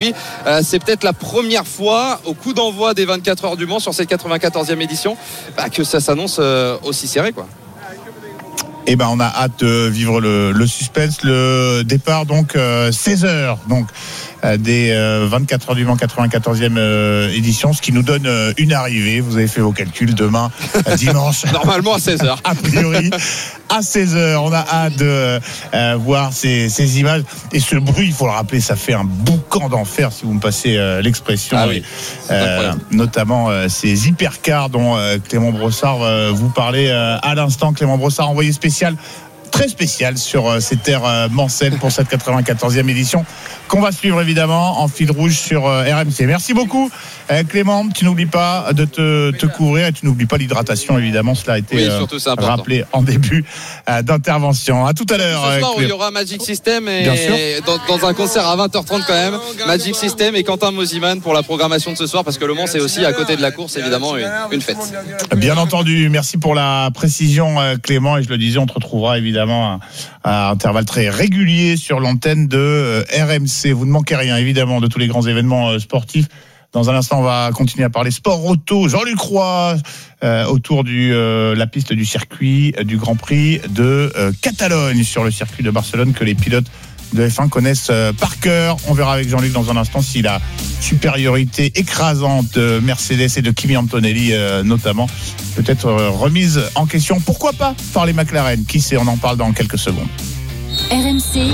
dit c'est peut-être la première fois au coup d'envoi des 24 heures du Mans sur cette 94e édition que ça s'annonce aussi serré, quoi. Et on a hâte de vivre le suspense. Le départ donc 16h donc des 24 heures du Mans 94e édition, ce qui nous donne une arrivée. Vous avez fait vos calculs, demain dimanche normalement à 16h a priori à 16h. On a hâte de voir ces images et ce bruit, il faut le rappeler, ça fait un boucan d'enfer si vous me passez l'expression. Oui, notamment ces hypercars dont Clément Brossard vous parlait à l'instant. Clément Brossard, envoyé spécial, très spécial sur ces terres mancelles pour cette 94e édition qu'on va suivre évidemment en fil rouge sur RMC. Merci beaucoup Clément, tu n'oublies pas de te couvrir et tu n'oublies pas l'hydratation évidemment, cela a été rappelé en début d'intervention. À tout à l'heure. Ce soir il y aura Magic System et dans un concert à 20h30 quand même, Magic System et Quentin Mosiman pour la programmation de ce soir, parce que Le Mans c'est aussi à côté de la course évidemment une fête. Bien entendu, merci pour la précision Clément, et je le disais, on te retrouvera évidemment à intervalles très réguliers sur l'antenne de RMC. Vous ne manquez rien évidemment de tous les grands événements sportifs. Dans un instant, on va continuer à parler sport auto. Jean-Luc Roy autour de la piste du circuit du Grand Prix de Catalogne, sur le circuit de Barcelone que les pilotes de F1 connaissent par cœur. On verra avec Jean-Luc dans un instant si la supériorité écrasante de Mercedes et de Kimi Antonelli notamment peut-être remise en question. Pourquoi pas par les McLaren? Qui sait, on en parle dans quelques secondes. RMC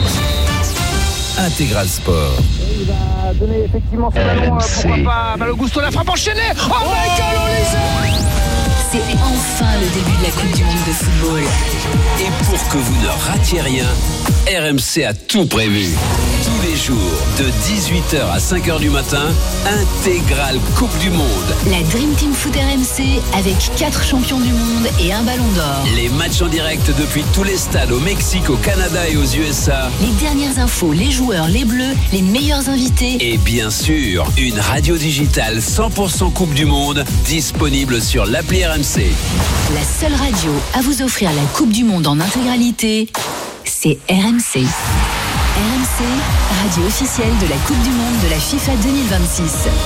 Intégral Sport. Il va donner effectivement ce ballon, pourquoi pas Balogusto, la frappe enchaînée. Michael Olise. C'est enfin le début de la Coupe du Monde de football. Et pour que vous ne ratiez rien, RMC a tout prévu. Tous les jours, de 18h à 5h du matin, intégrale Coupe du Monde. La Dream Team Foot RMC avec 4 champions du monde et un ballon d'or. Les matchs en direct depuis tous les stades au Mexique, au Canada et aux USA. Les dernières infos, les joueurs, les bleus, les meilleurs invités. Et bien sûr, une radio digitale 100% Coupe du Monde disponible sur l'appli RMC. La seule radio à vous offrir la Coupe du Monde en intégralité, c'est RMC. RMC, radio officielle de la Coupe du Monde de la FIFA 2026.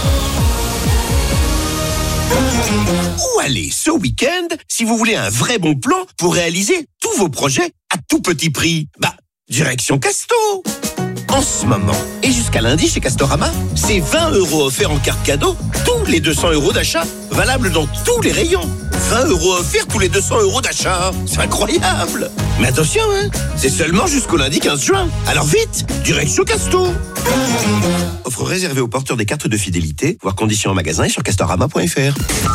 Où aller ce week-end si vous voulez un vrai bon plan pour réaliser tous vos projets à tout petit prix? Direction Casto. En ce moment, et jusqu'à lundi chez Castorama, c'est 20 € offerts en carte cadeau tous les 200 € d'achat, valable dans tous les rayons. 20 € offerts tous les 200 € d'achat. C'est incroyable. Mais attention, c'est seulement jusqu'au lundi 15 juin. Alors vite, direction Casto. Offre réservée aux porteurs des cartes de fidélité, voire conditions en magasin et sur castorama.fr.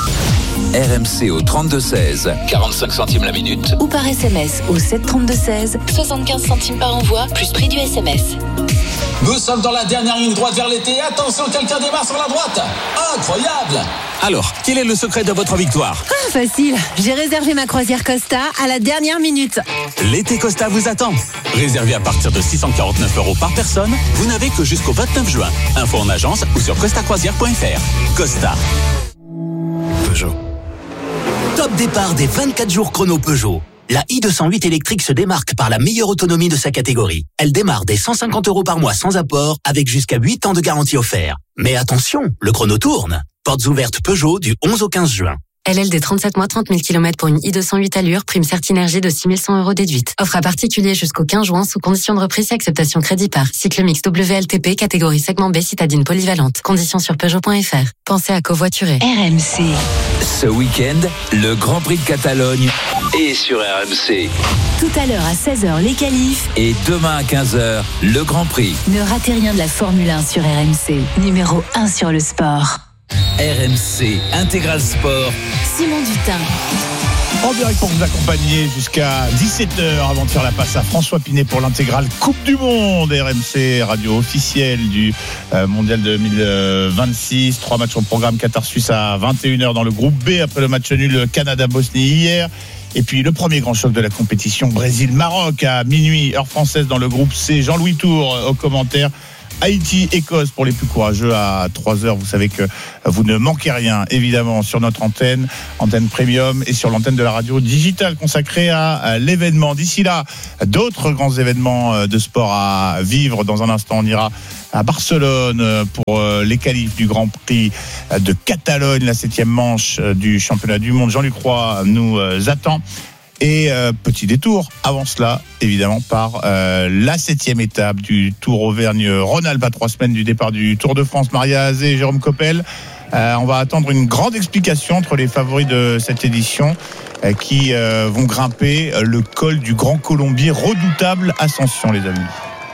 RMC au 32-16, 45 centimes la minute. Ou par SMS au 732-16, 75 centimes par envoi, plus prix du SMS. Nous sommes dans la dernière ligne droite vers l'été. Attention, quelqu'un démarre sur la droite. Incroyable! Alors, quel est le secret de votre victoire? Facile, j'ai réservé ma croisière Costa à la dernière minute. L'été Costa vous attend. Réservé à partir de 649 € par personne, vous n'avez que jusqu'au 29 juin. Info en agence ou sur costacroisière.fr. Costa. Peugeot. Top départ des 24 jours chrono Peugeot. La i208 électrique se démarque par la meilleure autonomie de sa catégorie. Elle démarre dès 150 € par mois sans apport, avec jusqu'à 8 ans de garantie offerte. Mais attention, le chrono tourne. Portes ouvertes Peugeot du 11 au 15 juin. LLD 37 mois, 30 000 km pour une i208 allure, prime Certinergie de 6 100 € déduite. Offre à particulier jusqu'au 15 juin sous condition de reprise et acceptation crédit par. Cycle mix WLTP, catégorie segment B, citadine polyvalente. Conditions sur Peugeot.fr. Pensez à covoiturer. RMC. Ce week-end, le Grand Prix de Catalogne est sur RMC. Tout à l'heure à 16h, les qualifs. Et demain à 15h, le Grand Prix. Ne ratez rien de la Formule 1 sur RMC. Numéro 1 sur le sport. RMC Intégral Sport. Simon Dutin. En direct pour vous accompagner jusqu'à 17h avant de faire la passe à François Pinet pour l'intégrale Coupe du Monde. RMC, radio officielle du Mondial 2026. 3 matchs au programme. Qatar-Suisse à 21h dans le groupe B après le match nul Canada-Bosnie hier. Et puis le premier grand choc de la compétition, Brésil-Maroc à minuit, heure française dans le groupe C. Jean-Louis Tour au commentaire Haïti-Écosse pour les plus courageux à 3h. Vous savez que vous ne manquez rien, évidemment, sur notre antenne premium et sur l'antenne de la radio digitale consacrée à l'événement. D'ici là, d'autres grands événements de sport à vivre. Dans un instant, on ira à Barcelone pour les qualifs du Grand Prix de Catalogne, la 7e manche du championnat du monde. Jean-Luc Roy nous attend. Et petit détour avant cela, évidemment, par la 7e étape du Tour Auvergne-Rhône-Alpes à 3 semaines du départ du Tour de France. Maria Azé et Jérôme Coppel. On va attendre une grande explication entre les favoris de cette édition qui vont grimper le col du Grand Colombier. Redoutable ascension, les amis.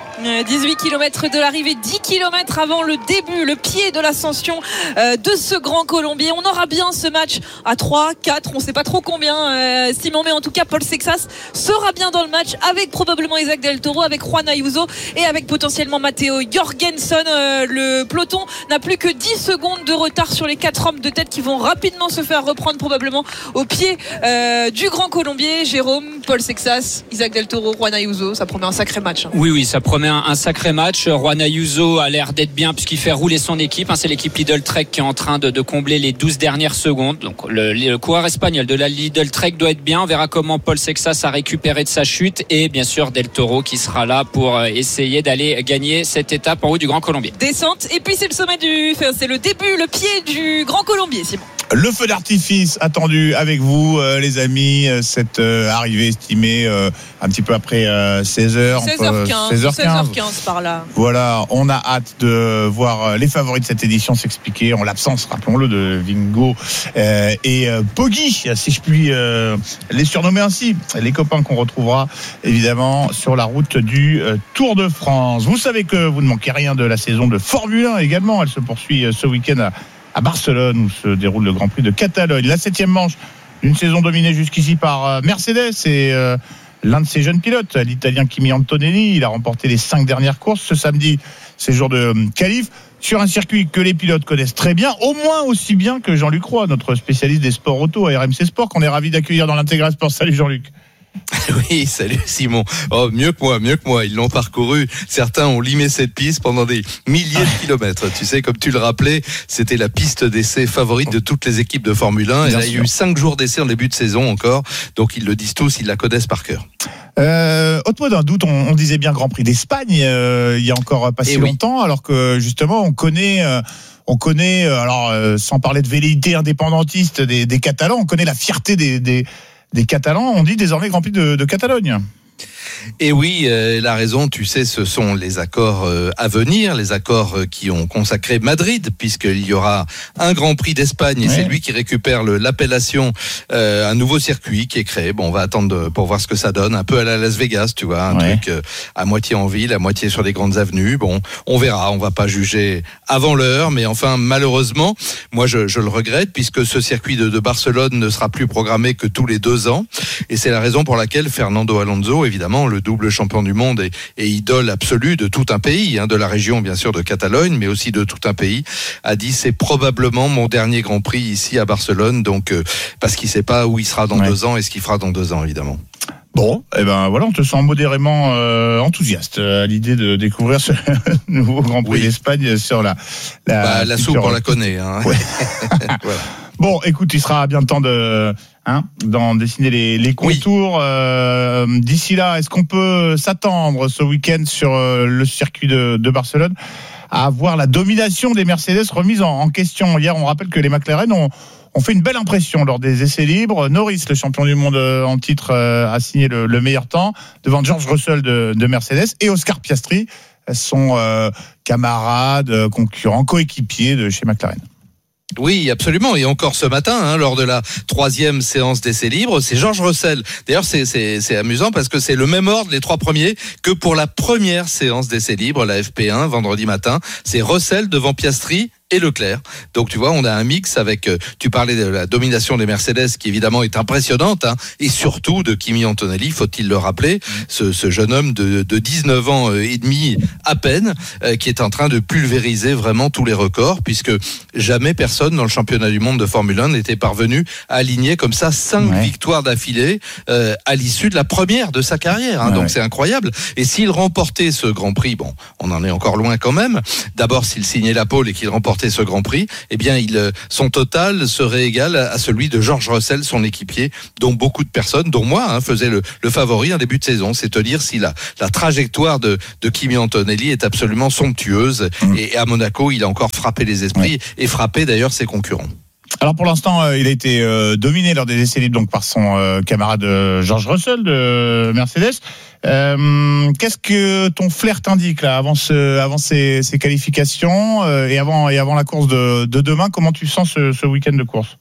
18 km de l'arrivée, 10 km avant le début, le pied de l'ascension de ce Grand Colombier. On aura bien ce match à 3, 4, on ne sait pas trop combien, Simon, mais en tout cas Paul Sexas sera bien dans le match avec probablement Isaac Del Toro, avec Juan Ayuso et avec potentiellement Matteo Jorgensen. Le peloton n'a plus que 10 secondes de retard sur les 4 hommes de tête qui vont rapidement se faire reprendre probablement au pied du Grand Colombier. Jérôme, Paul Sexas, Isaac Del Toro, Juan Ayuso, ça promet un sacré match. Oui, ça promet un sacré match. Juan Ayuso a l'air d'être bien puisqu'il fait rouler son équipe. C'est l'équipe Lidl Trek qui est en train de combler les 12 dernières secondes. Donc le coureur espagnol de la Lidl Trek doit être bien. On verra comment Paul Sexas a récupéré de sa chute. Et bien sûr Del Toro qui sera là pour essayer d'aller gagner cette étape en haut du Grand Colombier. Descente et puis c'est le sommet c'est le début, le pied du Grand Colombier, Simon. Le feu d'artifice attendu avec vous, les amis. Cette arrivée estimée un petit peu après 16h. 16h15 par là. Voilà, on a hâte de voir les favoris de cette édition s'expliquer en l'absence, rappelons-le, de Vingo et Poggi, si je puis les surnommer ainsi. Les copains qu'on retrouvera évidemment sur la route du Tour de France. Vous savez que vous ne manquez rien de la saison de Formule 1 également. Elle se poursuit ce week-end à Barcelone où se déroule le Grand Prix de Catalogne. La 7e manche d'une saison dominée jusqu'ici par Mercedes et l'un de ses jeunes pilotes, l'Italien Kimi Antonelli. Il a remporté les 5 dernières courses ce samedi, c'est jour de qualif, sur un circuit que les pilotes connaissent très bien, au moins aussi bien que Jean-Luc Roy, notre spécialiste des sports auto à RMC Sport, qu'on est ravi d'accueillir dans l'Intégral Sport. Salut Jean-Luc. Oui, salut Simon. Oh, mieux que moi. Ils l'ont parcouru. Certains ont limé cette piste pendant des milliers de kilomètres. Tu sais, comme tu le rappelais, c'était la piste d'essai favorite de toutes les équipes de Formule 1. Il y a eu 5 jours d'essai en début de saison encore. Donc ils le disent tous, ils la connaissent par cœur. Ôte-moi d'un doute, on disait bien Grand Prix d'Espagne il y a encore pas si longtemps, alors que justement on connaît alors sans parler de velléité indépendantiste des Catalans, on connaît la fierté des Catalans. On dit désormais Grand Prix de Catalogne. Et oui, la raison, tu sais, ce sont les accords à venir, les accords qui ont consacré Madrid, puisqu'il y aura un Grand Prix d'Espagne et c'est lui qui récupère l'appellation, un nouveau circuit qui est créé. Bon, on va attendre pour voir ce que ça donne, un peu à la Las Vegas, tu vois, un truc à moitié en ville, à moitié sur les grandes avenues. Bon, on verra, on va pas juger avant l'heure, mais enfin, malheureusement, moi je le regrette, puisque ce circuit de Barcelone ne sera plus programmé que tous les 2 ans, et c'est la raison pour laquelle Fernando Alonso, évidemment, le double champion du monde et idole absolue de tout un pays, de la région bien sûr de Catalogne, mais aussi de tout un pays, a dit c'est probablement mon dernier Grand Prix ici à Barcelone, donc parce qu'il ne sait pas où il sera dans 2 ans et ce qu'il fera dans 2 ans évidemment. Bon, et ben voilà, on te sent modérément enthousiaste à l'idée de découvrir ce nouveau Grand Prix d'Espagne sur la soupe, on la connaît. Ouais. Voilà. Bon, écoute, il sera bien le temps d'en dessiner les contours. D'ici là, est-ce qu'on peut s'attendre ce week-end sur le circuit de Barcelone à voir la domination des Mercedes remise en question? Hier, on rappelle que les McLaren ont fait une belle impression lors des essais libres. Norris, le champion du monde en titre, a signé le meilleur temps devant George Russell de Mercedes et Oscar Piastri, son camarade, concurrent, coéquipier de chez McLaren. Oui, absolument. Et encore ce matin, lors de la 3e séance d'essais libres, c'est George Russell. D'ailleurs, c'est amusant parce que c'est le même ordre, les 3 premiers, que pour la première séance d'essais libres, la FP1, vendredi matin. C'est Russell devant Piastri et Leclerc. Donc tu vois, on a un mix avec, tu parlais de la domination des Mercedes qui évidemment est impressionnante, hein, et surtout de Kimi Antonelli, faut-il le rappeler, ce jeune homme de 19 ans et demi à peine, qui est en train de pulvériser vraiment tous les records, puisque jamais personne dans le championnat du monde de Formule 1 n'était parvenu à aligner comme ça 5 victoires d'affilée à l'issue de la première de sa carrière, hein. Donc c'est incroyable. Et s'il remportait ce Grand Prix, bon, on en est encore loin quand même, d'abord s'il signait la pole et qu'il remportait ce Grand Prix, eh bien son total serait égal à celui de George Russell, son équipier, dont beaucoup de personnes, dont moi, hein, faisaient le favori en début de saison. C'est te dire si la trajectoire de Kimi Antonelli est absolument somptueuse. Et à Monaco, il a encore frappé les esprits et frappé d'ailleurs ses concurrents. Alors pour l'instant, il a été dominé lors des essais libres donc par son camarade George Russell de Mercedes. Qu'est-ce que ton flair t'indique là avant ces qualifications et avant la course de demain? Comment tu sens ce week-end de course?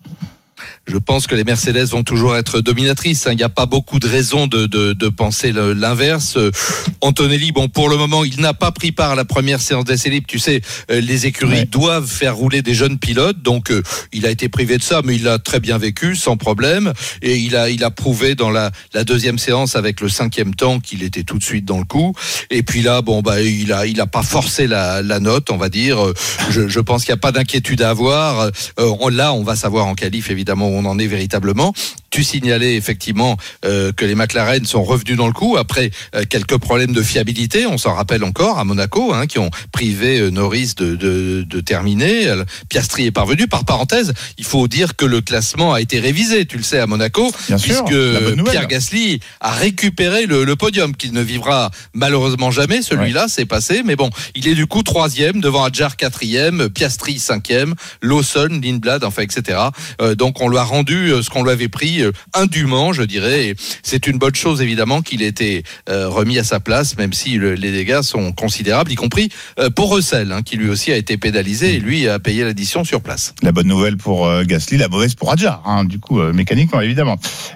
Je pense que les Mercedes vont toujours être dominatrices. Il n'y a pas beaucoup de raisons de penser l'inverse. Antonelli, bon, pour le moment, il n'a pas pris part à la première séance d'essais libres. Tu sais, les écuries doivent faire rouler des jeunes pilotes. Donc, il a été privé de ça, mais il l'a très bien vécu, sans problème. Et il a prouvé dans la deuxième séance avec le 5e temps qu'il était tout de suite dans le coup. Et puis là, bon, il a pas forcé la note, on va dire. Je pense qu'il n'y a pas d'inquiétude à avoir. Là, on va savoir en qualif, évidemment, où on en est véritablement. Tu signalais effectivement que les McLaren sont revenus dans le coup après quelques problèmes de fiabilité, on s'en rappelle encore à Monaco, hein, qui ont privé Norris de terminer. Piastri est parvenu. Par parenthèse, il faut dire que le classement a été révisé, tu le sais, à Monaco, puisque Pierre Gasly a récupéré le podium, qu'il ne vivra malheureusement jamais. Celui-là, c'est passé, mais bon, il est du coup 3e devant Adjar 4e, Piastri 5e, Lawson, Lindblad, enfin etc. Donc on lui a rendu ce qu'on lui avait pris indûment, je dirais. Et c'est une bonne chose évidemment qu'il ait été remis à sa place, même si les dégâts sont considérables, y compris pour Russell, hein, qui lui aussi a été pénalisé et lui a payé l'addition sur place. La bonne nouvelle pour Gasly, la mauvaise pour Adjar, hein, du coup mécaniquement évidemment.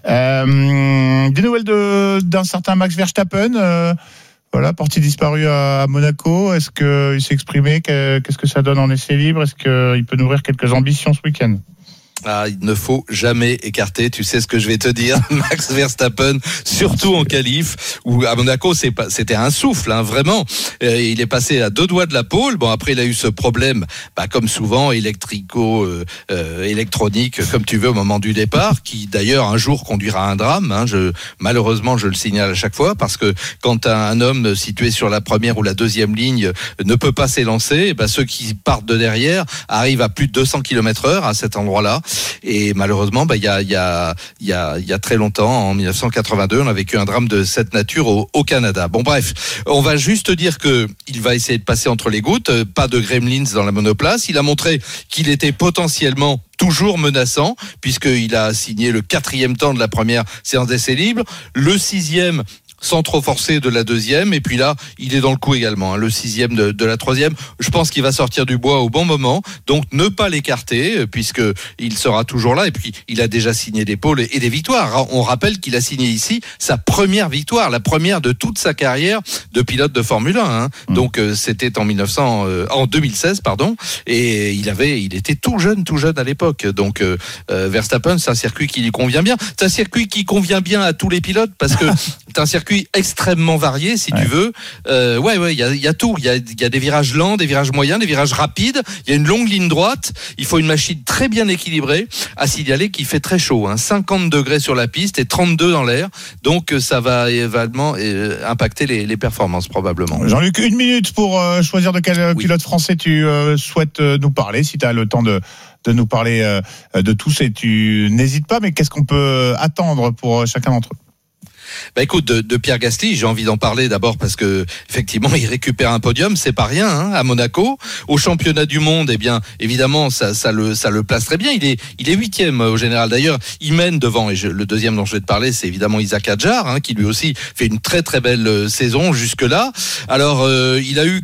Des nouvelles d'un certain Max Verstappen. Voilà, partie disparue à Monaco. Est-ce qu'il s'est exprimé? Qu'est-ce que ça donne en essai libre? Est-ce qu'il peut nourrir quelques ambitions ce week-end? Il ne faut jamais écarter, tu sais ce que je vais te dire, Max Verstappen, surtout en qualif, où à Monaco c'était un souffle, hein, vraiment. Il est passé à 2 doigts de la pole. Bon, après il a eu ce problème, comme souvent, électronique, comme tu veux, au moment du départ, qui d'ailleurs un jour conduira à un drame. Hein. Malheureusement, je le signale à chaque fois, parce que quand un homme situé sur la première ou la deuxième ligne ne peut pas s'élancer, ceux qui partent de derrière arrivent à plus de 200 km/h à cet endroit-là. Et malheureusement, il y a très longtemps, en 1982, on a vécu un drame de cette nature au Canada. Bon, bref, on va juste dire que il va essayer de passer entre les gouttes. Pas de gremlins dans la monoplace. Il a montré qu'il était potentiellement toujours menaçant, puisqu'il a signé le 4e temps de la première séance d'essais libres, le 6e sans trop forcer de la deuxième, et puis là il est dans le coup également, hein, le 6e de la troisième. Je pense qu'il va sortir du bois au bon moment, donc ne pas l'écarter, puisque il sera toujours là, et puis il a déjà signé des pôles et des victoires. On rappelle qu'il a signé ici sa première victoire, la première de toute sa carrière de pilote de Formule 1, hein. Donc c'était en 2016 pardon, et il était tout jeune à l'époque. Donc Verstappen, c'est un circuit qui lui convient bien, c'est un circuit qui convient bien à tous les pilotes, parce que c'est un circuit extrêmement varié, si tu veux. Il y a tout. Il y a des virages lents, des virages moyens, des virages rapides. Il y a une longue ligne droite. Il faut une machine très bien équilibrée. À signaler qu'il fait très chaud, hein, 50 degrés sur la piste et 32 dans l'air. Donc ça va également impacter les performances probablement. Jean-Luc, 1 minute pour choisir de quel pilote français tu souhaites nous parler, si tu as le temps de nous parler de tous, et tu n'hésites pas, mais qu'est-ce qu'on peut attendre pour chacun d'entre eux? Écoute, de Pierre Gasly, j'ai envie d'en parler d'abord parce que effectivement, il récupère un podium, c'est pas rien, hein, à Monaco. Au championnat du monde, évidemment, ça le place très bien. Il est 8e au général. D'ailleurs, il mène devant, et le deuxième dont je vais te parler, c'est évidemment Isaac Adjar, hein, qui lui aussi fait une très très belle saison jusque-là. Alors, il a eu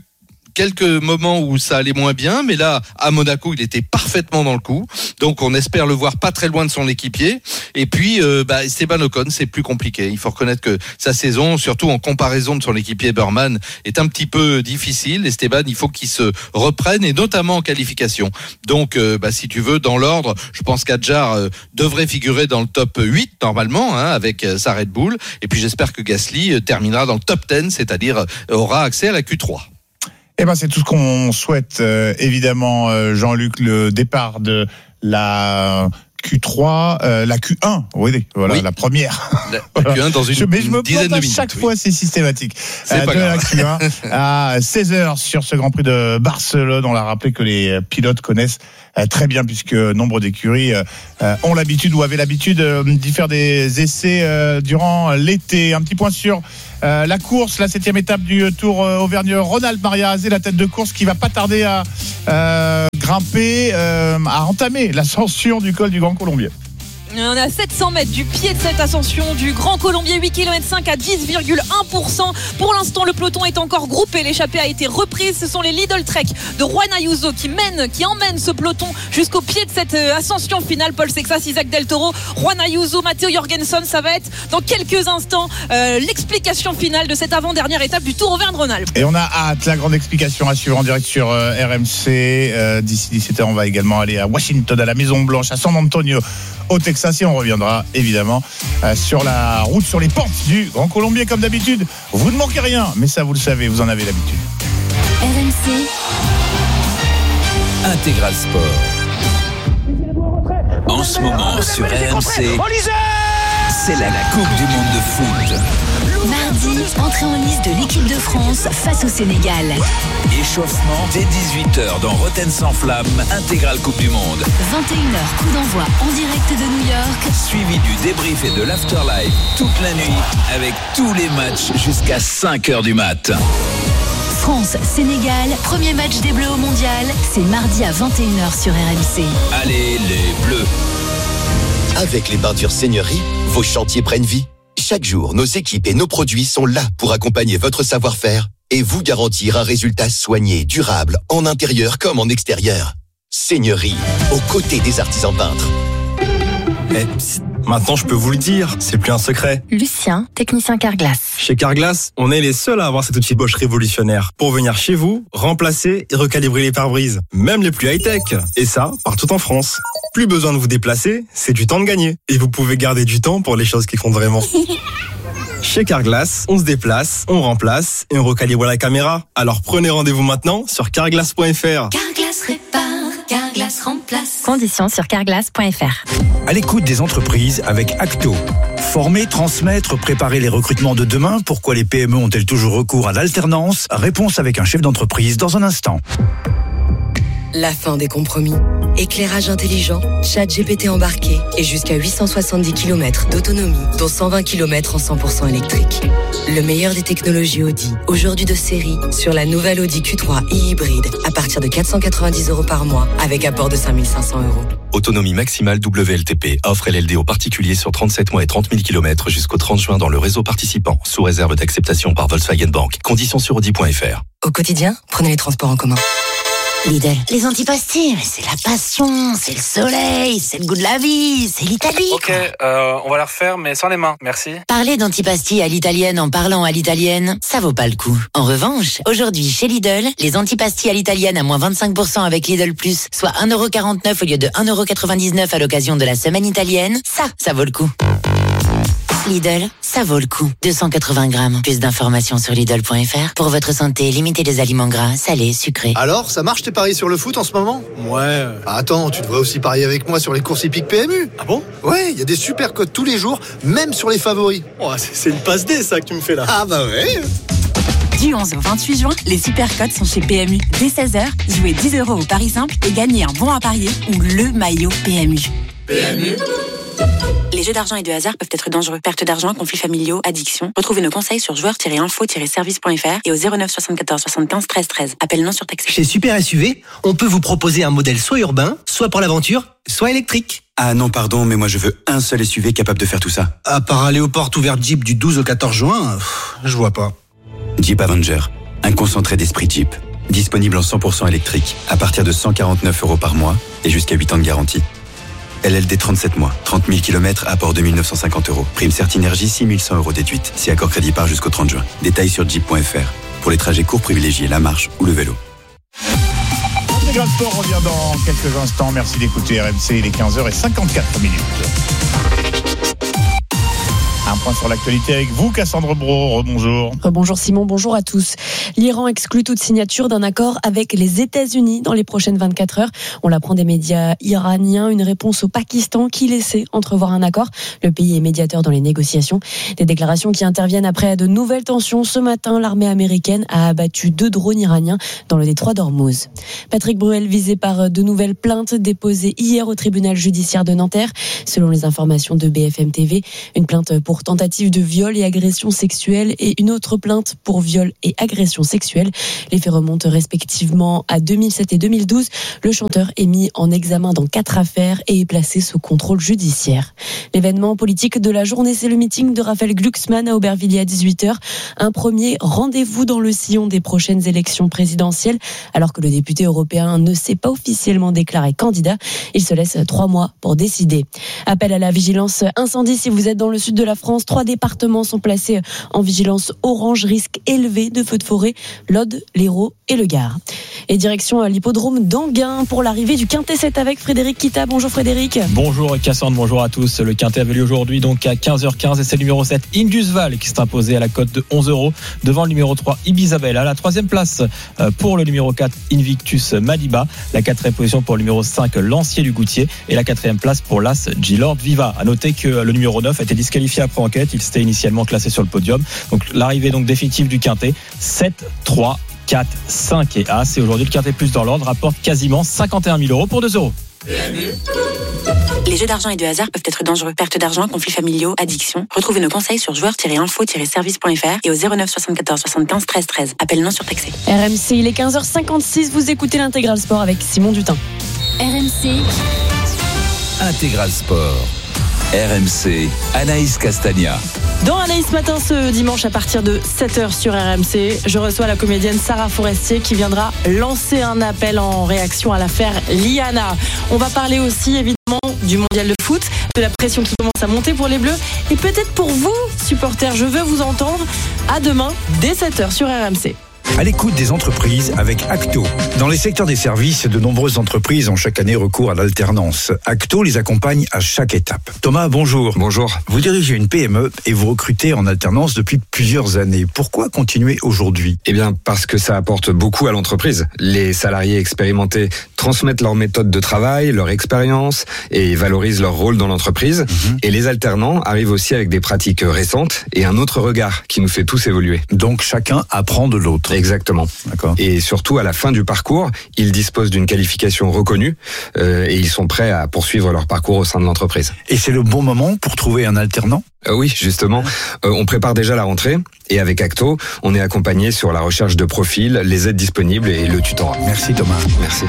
quelques moments où ça allait moins bien, mais là, à Monaco, il était parfaitement dans le coup. Donc, on espère le voir pas très loin de son équipier. Et puis, Esteban Ocon, c'est plus compliqué. Il faut reconnaître que sa saison, surtout en comparaison de son équipier Burman, est un petit peu difficile. Esteban, il faut qu'il se reprenne, et notamment en qualification. Donc, si tu veux, dans l'ordre, je pense qu'Adjar devrait figurer dans le top 8, normalement, avec sa Red Bull. Et puis, j'espère que Gasly terminera dans le top 10, c'est-à-dire aura accès à la Q3. C'est tout ce qu'on souhaite, évidemment, Jean-Luc, le départ de la Q3, la Q1, oui, la première. La Q1 dans une dizaine de minutes. Mais je me plante à chaque fois, c'est systématique. C'est pas grave. La Q1 à 16h sur ce Grand Prix de Barcelone. On l'a rappelé que les pilotes connaissent très bien, puisque nombre d'écuries ont l'habitude ou avaient l'habitude d'y faire des essais durant l'été. Un petit point sur la course, la 7e étape du Tour Auvergne-Rhône-Alpes. Maria Azé, la tête de course, qui va pas tarder à grimper, à entamer l'ascension du col du Grand Colombier. On est à 700 mètres du pied de cette ascension du Grand Colombier, 8 km 5 à 10,1%. Pour l'instant, le peloton est encore groupé. L'échappée a été reprise. Ce sont les Lidl Trek de Juan Ayuso qui emmènent ce peloton jusqu'au pied de cette ascension finale. Paul Sexas, Isaac Del Toro, Juan Ayuso, Matteo Jorgensen. Ça va être dans quelques instants l'explication finale de cette avant-dernière étape du Tour Auvergne-Rhône-Alpes. Et on a hâte, la grande explication à suivre en direct sur RMC. D'ici 17h, on va également aller à Washington, à la Maison-Blanche, à San Antonio, au Texas. Et on reviendra évidemment sur la route, sur les pentes du Grand Colombier, comme d'habitude. Vous ne manquez rien, mais ça vous le savez, vous en avez l'habitude. RMC Intégral Sport. En ce moment sur RMC, c'est la Coupe du Monde de foot. Mardi, entrée en lice de l'équipe de France face au Sénégal. Échauffement dès 18h dans Rotten sans flamme, Intégral Coupe du Monde. 21h, coup d'envoi en direct de New York. Suivi du débrief et de l'afterlife toute la nuit, avec tous les matchs jusqu'à 5h du mat. France-Sénégal, premier match des Bleus au Mondial. C'est mardi à 21h sur RMC. Allez les Bleus. Avec les bordures Seigneurie, vos chantiers prennent vie. Chaque jour, nos équipes et nos produits sont là pour accompagner votre savoir-faire et vous garantir un résultat soigné, durable, en intérieur comme en extérieur. Seigneurie, aux côtés des artisans peintres. Maintenant, je peux vous le dire, c'est plus un secret. Lucien, technicien Carglass. Chez Carglass, on est les seuls à avoir cet outil Bosch révolutionnaire pour venir chez vous, remplacer et recalibrer les pare-brises, même les plus high-tech. Et ça, partout en France. Plus besoin de vous déplacer, c'est du temps de gagner. Et vous pouvez garder du temps pour les choses qui comptent vraiment. Chez Carglass, on se déplace, on remplace et on recalibre la caméra. Alors prenez rendez-vous maintenant sur carglass.fr. Carglass répare, Carglass remplace. Conditions sur carglass.fr. À l'écoute des entreprises avec Acto. Former, transmettre, préparer les recrutements de demain. Pourquoi les PME ont-elles toujours recours à l'alternance? Réponse avec un chef d'entreprise dans un instant. La fin des compromis. Éclairage intelligent, chat GPT embarqué et jusqu'à 870 km d'autonomie, dont 120 km en 100% électrique. Le meilleur des technologies Audi, aujourd'hui de série, sur la nouvelle Audi Q3 e-hybride, à partir de 490 € par mois, avec apport de 5 500 €. Autonomie maximale WLTP. Offre LLD aux particuliers sur 37 mois et 30 000 km jusqu'au 30 juin dans le réseau participant, sous réserve d'acceptation par Volkswagen Bank. Conditions sur Audi.fr. Au quotidien, prenez les transports en commun. Lidl, les antipastilles, c'est la passion, c'est le soleil, c'est le goût de la vie, c'est l'Italie. Ok, on va la refaire, mais sans les mains, merci. Parler d'antipastilles à l'italienne en parlant à l'italienne, ça vaut pas le coup. En revanche, aujourd'hui, chez Lidl, les antipastilles à l'italienne à moins 25% avec Lidl Plus, soit 1,49€ au lieu de 1,99€ à l'occasion de la semaine italienne, ça vaut le coup. Lidl, ça vaut le coup. 280 grammes. Plus d'informations sur Lidl.fr. Pour votre santé, limitez les aliments gras, salés, sucrés. Alors, ça marche tes paris sur le foot en ce moment? Ouais. Attends, tu devrais aussi parier avec moi sur les courses hippiques PMU. Ah bon? Ouais, il y a des super codes tous les jours, même sur les favoris. Oh, c'est une passe D ça que tu me fais là. Ah bah ouais. Du 11 au 28 juin, les super codes sont chez PMU. Dès 16h, jouez 10 € au pari simple et gagnez un bon à parier ou le maillot PMU. PMU. Les jeux d'argent et de hasard peuvent être dangereux. Perte d'argent, conflits familiaux, addiction. Retrouvez nos conseils sur joueurs-info-service.fr et au 09 74 75 13 13. Appel non surtaxé. Chez Super SUV, on peut vous proposer un modèle soit urbain, soit pour l'aventure, soit électrique. Ah non, pardon, mais moi je veux un seul SUV capable de faire tout ça. À part aller aux portes ouvertes Jeep du 12 au 14 juin, je vois pas. Jeep Avenger, un concentré d'esprit Jeep. Disponible en 100% électrique, à partir de 149 € par mois et jusqu'à 8 ans de garantie. LLD 37 mois, 30 000 km, apport 2 950 €. Prime Certinergie, 6 100 € déduite. Si accord crédit par jusqu'au 30 juin. Détails sur jeep.fr. Pour les trajets courts, privilégiez la marche ou le vélo. Intégral Sport revient dans quelques instants. Merci d'écouter RMC, il est 15h54. Un point sur l'actualité avec vous, Cassandre Brault. Bonjour. Bonjour Simon, bonjour à tous. L'Iran exclut toute signature d'un accord avec les États-Unis dans les prochaines 24 heures. On l'apprend des médias iraniens, une réponse au Pakistan qui laissait entrevoir un accord. Le pays est médiateur dans les négociations. Des déclarations qui interviennent après de nouvelles tensions. Ce matin, l'armée américaine a abattu 2 drones iraniens dans le détroit d'Ormuz. Patrick Bruel visé par de nouvelles plaintes déposées hier au tribunal judiciaire de Nanterre. Selon les informations de BFM TV, une plainte pour tentative de viol et agression sexuelle et une autre plainte pour viol et agression sexuelle. Les faits remontent respectivement à 2007 et 2012. Le chanteur est mis en examen dans 4 affaires et est placé sous contrôle judiciaire. L'événement politique de la journée, c'est le meeting de Raphaël Glucksmann à Aubervilliers à 18h. Un premier rendez-vous dans le sillon des prochaines élections présidentielles. Alors que le député européen ne s'est pas officiellement déclaré candidat, il se laisse 3 mois pour décider. Appel à la vigilance incendie si vous êtes dans le sud de la France. 3 départements sont placés en vigilance orange, risque élevé de feux de forêt, l'Aude, l'Hérault et le Gard. Et direction l'hippodrome d'Anguin pour l'arrivée du Quintet 7 avec Frédéric Kita. Bonjour Frédéric. Bonjour Cassandre, bonjour à tous. Le Quintet avait lieu aujourd'hui donc à 15h15 et c'est le numéro 7 Indusval qui s'est imposé à la cote de 11 € devant le numéro 3 Ibisabel. À la 3e place pour le numéro 4 Invictus Maliba, la 4e position pour le numéro 5 Lancier du Goutier et la 4e place pour l'As G-Lord Viva. À noter que le numéro 9 a été disqualifié après enquête, il s'était initialement classé sur le podium. Donc l'arrivée donc définitive du Quintet 7, 3, 4, 5 et As. Et aujourd'hui le Quintet plus dans l'ordre rapporte quasiment 51 000 € pour 2 €. Les jeux d'argent et de hasard peuvent être dangereux. Perte d'argent, conflits familiaux, addiction. Retrouvez nos conseils sur joueurs-info-service.fr et au 09 74 75 13 13. Appel non surtaxé. RMC, il est 15h56. Vous écoutez l'Intégral Sport avec Simon Dutin. RMC Intégral Sport. RMC, Anaïs Castagna. Dans Anaïs Matin ce dimanche à partir de 7h sur RMC, je reçois la comédienne Sarah Forestier qui viendra lancer un appel en réaction à l'affaire Liana. On va parler aussi évidemment du mondial de foot, de la pression qui commence à monter pour les Bleus et peut-être pour vous, supporters, je veux vous entendre. À demain dès 7h sur RMC. À l'écoute des entreprises avec Acto. Dans les secteurs des services, de nombreuses entreprises ont chaque année recours à l'alternance. Acto les accompagne à chaque étape. Thomas, bonjour. Bonjour. Vous dirigez une PME et vous recrutez en alternance depuis plusieurs années. Pourquoi continuer aujourd'hui ? Eh bien, parce que ça apporte beaucoup à l'entreprise. Les salariés expérimentés transmettent leur méthode de travail, leur expérience et valorisent leur rôle dans l'entreprise. Et les alternants arrivent aussi avec des pratiques récentes et un autre regard qui nous fait tous évoluer. Donc chacun apprend de l'autre. Exactement. D'accord. Et surtout, à la fin du parcours, ils disposent d'une qualification reconnue et ils sont prêts à poursuivre leur parcours au sein de l'entreprise. Et c'est le bon moment pour trouver un alternant ? Oui, justement. On prépare déjà la rentrée et avec Acto, on est accompagné sur la recherche de profils, les aides disponibles et le tutorat. Merci Thomas. Merci.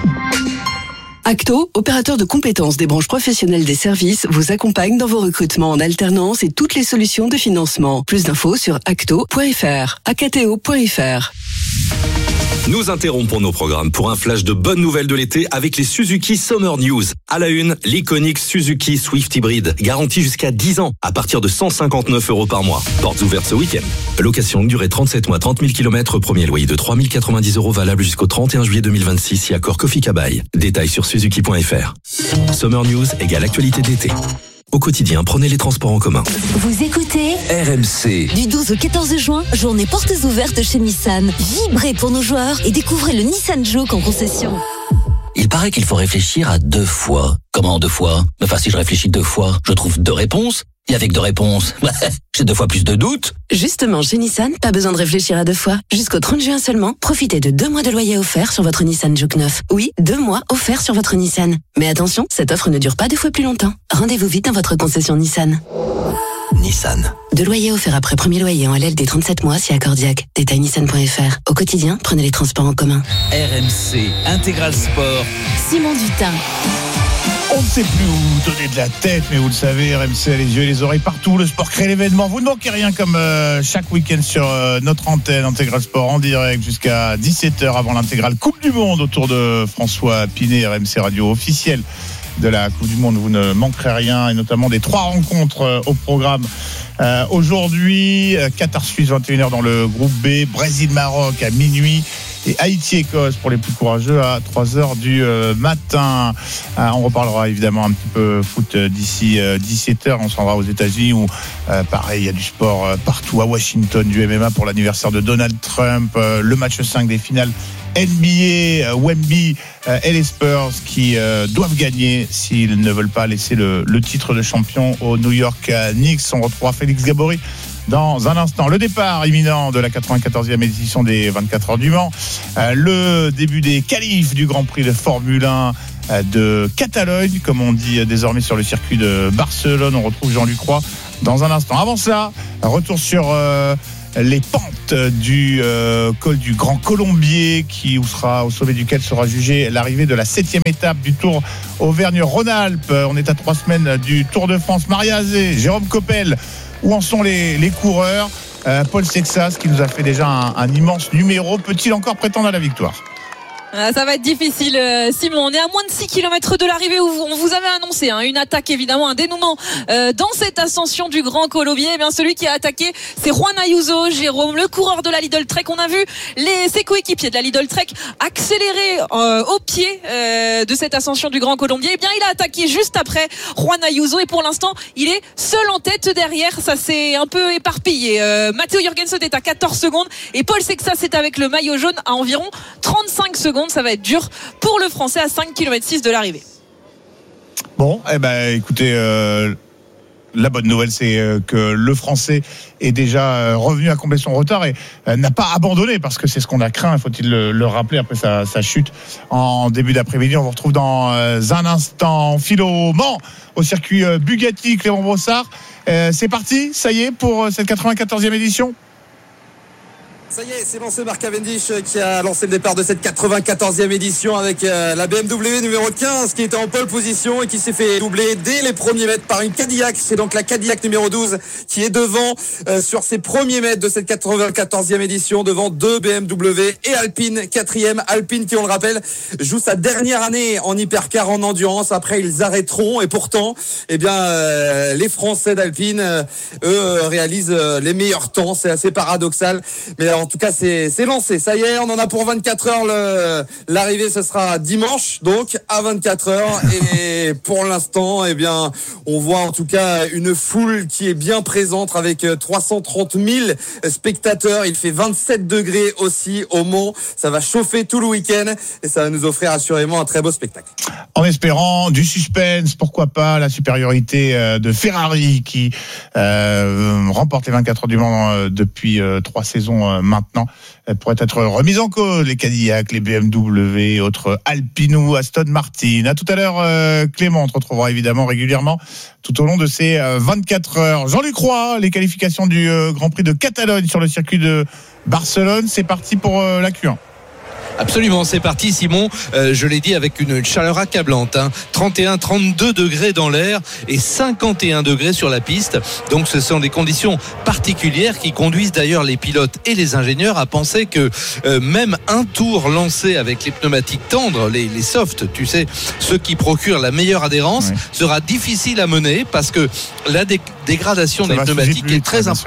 Acto, opérateur de compétences des branches professionnelles des services, vous accompagne dans vos recrutements en alternance et toutes les solutions de financement. Plus d'infos sur acto.fr, acto.fr. Nous interrompons nos programmes pour un flash de bonnes nouvelles de l'été avec les Suzuki Summer News. À la une, l'iconique Suzuki Swift Hybrid, garantie jusqu'à 10 ans à partir de 159 € par mois. Portes ouvertes ce week-end. Location longue durée 37 mois, 30 000 km, premier loyer de 3 090 € valable jusqu'au 31 juillet 2026 si accord Kofi Kabaï. Détails sur suzuki.fr. Summer News égale actualité de l'été. Au quotidien, prenez les transports en commun. Vous écoutez RMC. Du 12 au 14 juin, journée portes ouvertes chez Nissan. Vibrez pour nos joueurs et découvrez le Nissan Juke en concession. Il paraît qu'il faut réfléchir à 2 fois. Comment 2 fois ? Enfin, si je réfléchis 2 fois, je trouve 2 réponses. Et avec 2 réponses, j'ai 2 fois plus de doutes. Justement, chez Nissan, pas besoin de réfléchir à 2 fois. Jusqu'au 30 juin seulement, profitez de 2 mois de loyer offert sur votre Nissan Juke 9. Oui, 2 mois offerts sur votre Nissan. Mais attention, cette offre ne dure pas 2 fois plus longtemps. Rendez-vous vite dans votre concession Nissan. Nissan. 2 loyers offerts après premier loyer en LLD 37 mois si accordiaque. Détail nissan.fr. Au quotidien, prenez les transports en commun. RMC Intégral Sport. Simon Dutin. On ne sait plus où donner de la tête, mais vous le savez, RMC a les yeux et les oreilles partout. Le sport crée l'événement. Vous ne manquez rien comme chaque week-end sur notre antenne Intégral Sport en direct jusqu'à 17h avant l'intégrale Coupe du Monde autour de François Pinet, RMC Radio officielle de la Coupe du Monde. Vous ne manquerez rien et notamment des 3 rencontres au programme. Aujourd'hui, Qatar-Suisse 21h dans le groupe B, Brésil-Maroc à minuit. Et Haïti-Écosse pour les plus courageux à 3h du matin. On reparlera évidemment un petit peu foot d'ici 17h. On s'en va aux États-Unis où, pareil, il y a du sport partout. À Washington, du MMA pour l'anniversaire de Donald Trump. Le match 5 des finales NBA, Wemby et les Spurs qui doivent gagner s'ils ne veulent pas laisser le titre de champion aux New York Knicks. On retrouvera Félix Gabory dans un instant. Le départ imminent de la 94e édition des 24 heures du Mans, le début des qualifs du Grand Prix de Formule 1 de Catalogne, comme on dit désormais sur le circuit de Barcelone. On retrouve Jean-Luc Roy dans un instant. Avant ça, retour sur les pentes du col du Grand Colombier, au sommet duquel sera jugée l'arrivée de la 7e étape du Tour Auvergne-Rhône-Alpes. On est à 3 semaines du Tour de France. Maria Azé, Jérôme Coppel, où en sont les coureurs? Paul Sexas qui nous a fait déjà un immense numéro, peut-il encore prétendre à la victoire? Ça va être difficile, Simon. On est à moins de 6 km de l'arrivée où on vous avait annoncé une attaque, évidemment, un dénouement dans cette ascension du Grand Colombier. Eh bien, celui qui a attaqué, c'est Juan Ayuso, Jérôme, le coureur de la Lidl Trek. On a vu ses coéquipiers de la Lidl Trek accélérer au pied de cette ascension du Grand Colombier. Eh bien, il a attaqué juste après Juan Ayuso et pour l'instant, il est seul en tête derrière. Ça s'est un peu éparpillé. Matteo Jorgensen est à 14 secondes et Paul Sexas est avec le maillot jaune à environ 35 secondes. Ça va être dur pour le Français à 5,6 km de l'arrivée. Bon, écoutez, la bonne nouvelle, c'est que le Français est déjà revenu à combler son retard et n'a pas abandonné, parce que c'est ce qu'on a craint, faut-il le rappeler, après sa chute en début d'après-midi. On vous retrouve dans un instant. Philo Mans, au circuit Bugatti, Clément Brossard. C'est parti, ça y est, pour cette 94e édition. Ça y est, c'est lancé. Mark Cavendish qui a lancé le départ de cette 94e édition avec la BMW numéro 15 qui était en pole position et qui s'est fait doubler dès les premiers mètres par une Cadillac. C'est donc la Cadillac numéro 12 qui est devant sur ses premiers mètres de cette 94e édition, devant 2 BMW et Alpine, 4e. Alpine qui, on le rappelle, joue sa dernière année en hypercar en endurance. Après, ils arrêteront et pourtant, les Français d'Alpine, eux, réalisent les meilleurs temps. C'est assez paradoxal, mais en tout cas, c'est lancé. Ça y est, on en a pour 24 heures. L'arrivée, ce sera dimanche, donc à 24 heures. Et pour l'instant, on voit en tout cas une foule qui est bien présente avec 330 000 spectateurs. Il fait 27 degrés aussi au Mans. Ça va chauffer tout le week-end et ça va nous offrir assurément un très beau spectacle. En espérant du suspense, pourquoi pas la supériorité de Ferrari qui remporte les 24 heures du Mans depuis 3 saisons maintenant, pourrait être remise en cause. Les Cadillac, les BMW, autres Alpine ou Aston Martin. À tout à l'heure, Clément. On te retrouvera évidemment régulièrement tout au long de ces 24 heures. Jean-Luc Roy, les qualifications du Grand Prix de Catalogne sur le circuit de Barcelone. C'est parti pour la Q1. Absolument, c'est parti, Simon. Je l'ai dit, avec une chaleur accablante, 31, 32 degrés dans l'air et 51 degrés sur la piste. Donc ce sont des conditions particulières qui conduisent d'ailleurs les pilotes et les ingénieurs à penser que même un tour lancé avec les pneumatiques tendres, les softs, tu sais, ceux qui procurent la meilleure adhérence, sera difficile à mener, parce que la dégradation des pneumatiques est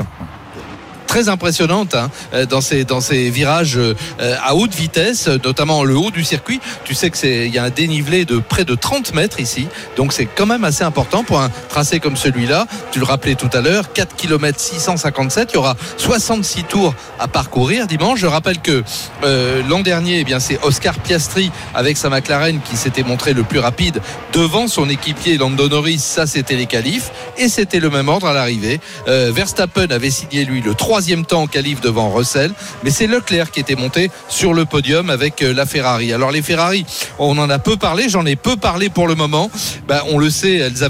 très impressionnante dans ces virages à haute vitesse, notamment le haut du circuit. Tu sais qu'il y a un dénivelé de près de 30 mètres ici, donc c'est quand même assez important pour un tracé comme celui-là. Tu le rappelais tout à l'heure, 4 km 657, il y aura 66 tours à parcourir dimanche. Je rappelle que l'an dernier, c'est Oscar Piastri avec sa McLaren qui s'était montré le plus rapide devant son équipier Lando Norris. Ça, c'était les qualifs et c'était le même ordre à l'arrivée. Verstappen avait signé lui le 3e temps en qualif devant Russell, mais c'est Leclerc qui était monté sur le podium avec la Ferrari. Alors les Ferrari, on en a peu parlé, j'en ai peu parlé pour le moment. On le sait, elles avaient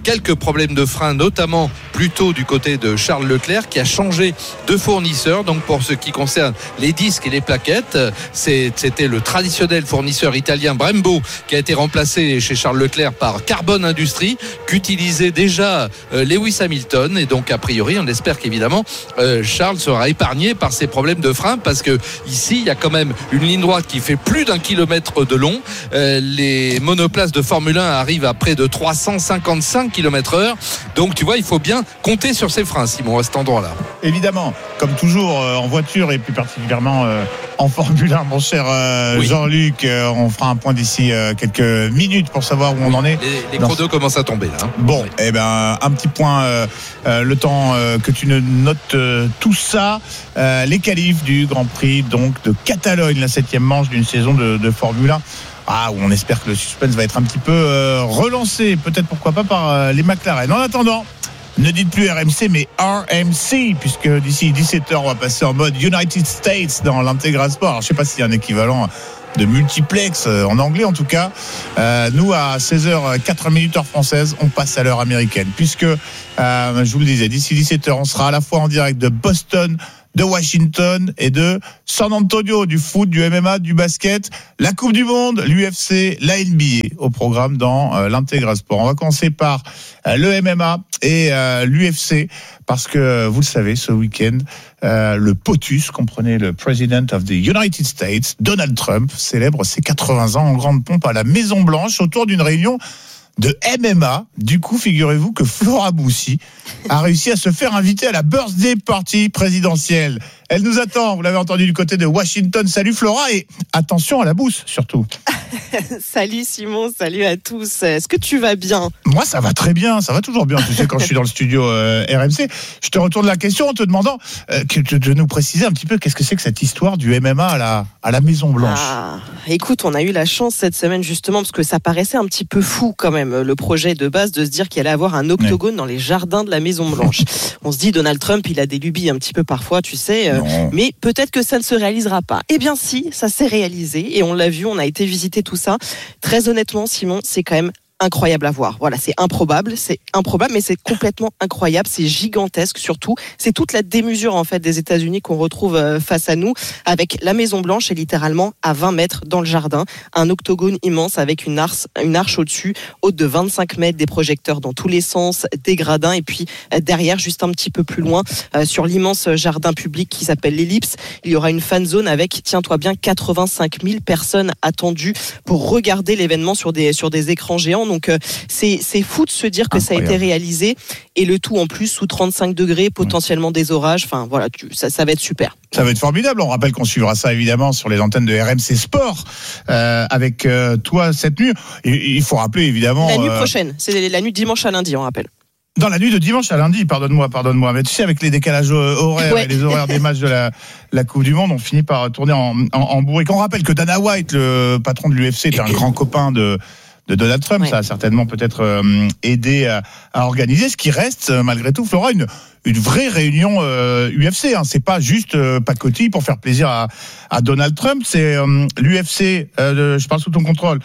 quelques problèmes de frein, notamment plutôt du côté de Charles Leclerc qui a changé de fournisseur. Donc pour ce qui concerne les disques et les plaquettes, c'était le traditionnel fournisseur italien Brembo qui a été remplacé chez Charles Leclerc par Carbon Industries qu'utilisait déjà Lewis Hamilton. Et donc a priori on espère qu'évidemment Charles sera épargné par ces problèmes de frein, parce que ici il y a quand même une ligne droite qui fait plus d'1 kilomètre de long. Les monoplaces de Formule 1 arrivent à près de 355 km/h. Donc tu vois, il faut bien compter sur ses freins, Simon, à cet endroit-là. Évidemment, comme toujours en voiture et plus particulièrement en Formule 1, mon cher Jean-Luc, on fera un point d'ici quelques minutes pour savoir où on en est. Les chronos commencent à tomber là. Bon, eh ben un petit point, le temps que tu notes tout ça. Les qualifs du Grand Prix donc de Catalogne, la 7e manche d'une saison de Formule 1. Où on espère que le suspense va être un petit peu relancé, peut-être pourquoi pas par les McLaren. En attendant, ne dites plus RMC mais RMC, puisque d'ici 17h on va passer en mode United States dans l'Intégral Sport. Alors, je ne sais pas s'il y a un équivalent de multiplex en anglais, en tout cas nous à 16h 4 minutes heure française, on passe à l'heure américaine, puisque je vous le disais, d'ici 17h on sera à la fois en direct de Boston, de Washington et de San Antonio, du foot, du MMA, du basket, la Coupe du Monde, l'UFC, la NBA au programme dans l'Intégral Sport. On va commencer par le MMA et l'UFC, parce que vous le savez, ce week-end, le POTUS, comprenez le President of the United States, Donald Trump, célèbre ses 80 ans en grande pompe à la Maison Blanche autour d'une réunion de MMA. Du coup, figurez-vous que Flora Boussi a réussi à se faire inviter à la birthday party présidentielle. Elle nous attend, vous l'avez entendu, du côté de Washington. Salut Flora, et attention à la bourse surtout. Salut Simon, salut à tous. Est-ce que tu vas bien ? Moi ça va très bien, ça va toujours bien. Tu sais, quand je suis dans le studio RMC, je te retourne la question en te demandant de nous préciser un petit peu qu'est-ce que c'est que cette histoire du MMA à la Maison Blanche. Écoute, on a eu la chance cette semaine justement, parce que ça paraissait un petit peu fou quand même, le projet de base de se dire qu'il allait avoir un octogone dans les jardins de la Maison Blanche. On se dit, Donald Trump, il a des lubies un petit peu parfois, tu sais, mais peut-être que ça ne se réalisera pas. Eh bien si, ça s'est réalisé et on l'a vu, on a été visiter tout ça. Très honnêtement, Simon, c'est quand même incroyable à voir. Voilà, c'est improbable, mais c'est complètement incroyable, c'est gigantesque surtout. C'est toute la démesure en fait des États-Unis qu'on retrouve face à nous, avec la Maison Blanche est littéralement à 20 mètres dans le jardin, un octogone immense avec une arche au-dessus, haute de 25 mètres, des projecteurs dans tous les sens, des gradins, et puis derrière, juste un petit peu plus loin, sur l'immense jardin public qui s'appelle l'Ellipse, il y aura une fan zone avec, tiens-toi bien, 85 000 personnes attendues pour regarder l'événement sur des écrans géants. Donc c'est fou de se dire que ça a été réalisé, et le tout en plus sous 35 degrés, potentiellement des orages. Enfin voilà, ça va être super. Ça va être formidable. On rappelle qu'on suivra ça évidemment sur les antennes de RMC Sport avec toi cette nuit. Et il faut rappeler évidemment la nuit prochaine, c'est la nuit de dimanche à lundi, on rappelle. Dans la nuit de dimanche à lundi, pardonne-moi. Mais tu sais, avec les décalages horaires et les horaires des matchs de la Coupe du Monde, on finit par tourner en bourrique. On rappelle que Dana White, le patron de l'UFC, est un grand copain de Donald Trump. Ça a certainement peut-être aidé à organiser ce qui reste malgré tout, Flora, une vraie réunion UFC. C'est pas juste pacotille pour faire plaisir à Donald Trump. C'est l'UFC, je parle sous ton contrôle,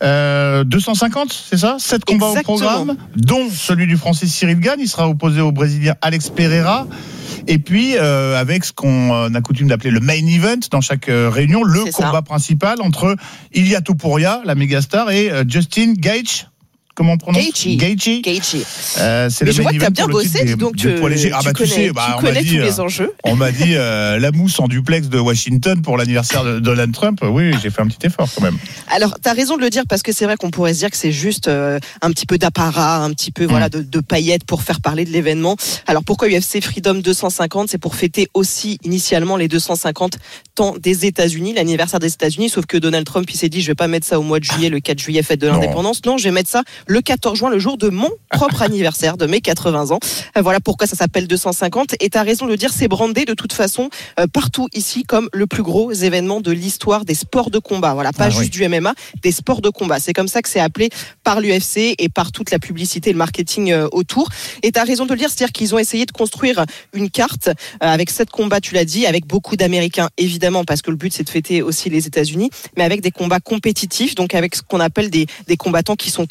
250, c'est ça ? 7 combats au programme, dont celui du Français Cyril Gane. Il sera opposé au Brésilien Alex Pereira. Et puis, avec ce qu'on a coutume d'appeler le main event dans chaque réunion, le combat principal entre Ilia Topuria, la mégastar, et Justin Gaethje. Comment on prononce ? Gaethje. C'est mais je vois que tu as bien bossé, donc tu connais tous les enjeux. On m'a dit la mousse en duplex de Washington pour l'anniversaire de Donald Trump. Oui, j'ai fait un petit effort quand même. Alors, tu as raison de le dire, parce que c'est vrai qu'on pourrait se dire que c'est juste un petit peu d'apparat, un petit peu de paillettes pour faire parler de l'événement. Alors, pourquoi UFC Freedom 250 ? C'est pour fêter aussi initialement les 250 ans des États-Unis, l'anniversaire des États-Unis, sauf que Donald Trump, il s'est dit, je vais pas mettre ça au mois de juillet, le 4 juillet, fête de l'indépendance. Non, je vais mettre ça le 14 juin, le jour de mon propre anniversaire, de mes 80 ans. Voilà pourquoi ça s'appelle 250. Et tu as raison de le dire, c'est brandé de toute façon partout ici comme le plus gros événement de l'histoire des sports de combat. Voilà, pas juste du MMA, des sports de combat. C'est comme ça que c'est appelé par l'UFC et par toute la publicité et le marketing autour. Et tu as raison de le dire, c'est-à-dire qu'ils ont essayé de construire une carte avec 7 combats, tu l'as dit, avec beaucoup d'Américains, évidemment, parce que le but c'est de fêter aussi les États-Unis, mais avec des combats compétitifs, donc avec ce qu'on appelle des combattants qui sont classés, tu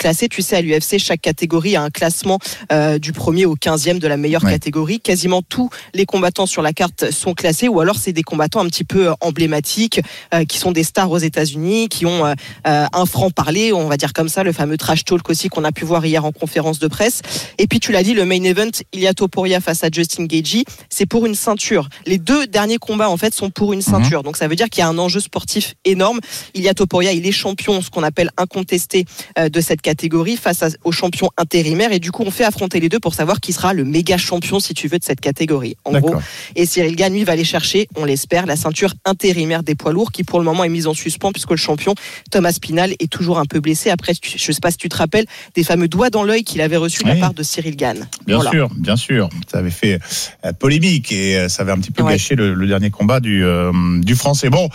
sais, à l'UFC, chaque catégorie a un classement du 1er au 15e de la meilleure catégorie. Quasiment tous les combattants sur la carte sont classés, ou alors c'est des combattants un petit peu emblématiques, qui sont des stars aux États-Unis, qui ont un franc-parler, on va dire comme ça, le fameux trash talk aussi qu'on a pu voir hier en conférence de presse. Et puis tu l'as dit, le main event, Ilia Topuria face à Justin Gaethje, c'est pour une ceinture. Les 2 derniers combats en fait sont pour une ceinture. Donc ça veut dire qu'il y a un enjeu sportif énorme. Ilia Topuria, il est champion, ce qu'on appelle incontesté de cette catégorie, face au champion intérimaire, et du coup on fait affronter les deux pour savoir qui sera le méga champion, si tu veux, de cette catégorie en gros. Et Cyril Gane, lui, va aller chercher, on l'espère, la ceinture intérimaire des poids lourds, qui pour le moment est mise en suspens puisque le champion Thomas Pinal est toujours un peu blessé après, je sais pas si tu te rappelles, des fameux doigts dans l'œil qu'il avait reçus de la part de Cyril Gane. Bien sûr, ça avait fait polémique et ça avait un petit peu gâché le dernier combat du français. Bon,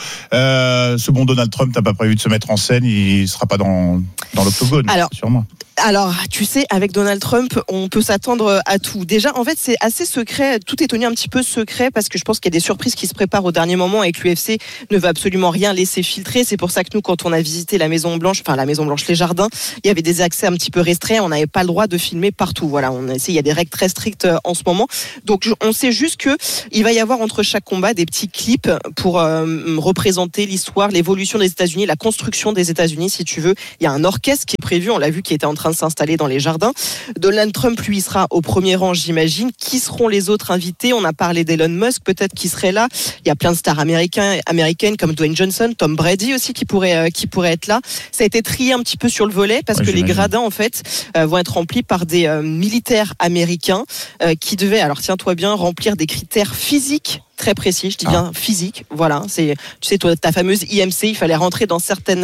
ce bon Donald Trump n'a pas prévu de se mettre en scène, il sera pas dans l'octogone, sûrement. Alors, tu sais, avec Donald Trump, on peut s'attendre à tout. Déjà, en fait, c'est assez secret. Tout est tenu un petit peu secret parce que je pense qu'il y a des surprises qui se préparent au dernier moment et que l'UFC ne veut absolument rien laisser filtrer. C'est pour ça que nous, quand on a visité la Maison Blanche, les jardins, il y avait des accès un petit peu restreints. On n'avait pas le droit de filmer partout. Voilà, il y a des règles très strictes en ce moment. Donc, on sait juste que il va y avoir entre chaque combat des petits clips pour représenter l'histoire, l'évolution des États-Unis, la construction des États-Unis, si tu veux. Il y a un orchestre qui est prévu, on l'a vu, qui était en train de s'installer dans les jardins. Donald Trump, lui, sera au premier rang, j'imagine. Qui seront les autres invités? On a parlé d'Elon Musk, peut-être, qui serait là. Il y a plein de stars américaines comme Dwayne Johnson, Tom Brady aussi qui pourrait être là. Ça a été trié un petit peu sur le volet parce que les gradins, en fait, vont être remplis par des militaires américains qui devaient, alors tiens-toi bien, remplir des critères physiques très précis, je dis bien physique. Voilà, c'est, tu sais, toi, ta fameuse IMC, il fallait rentrer dans certaines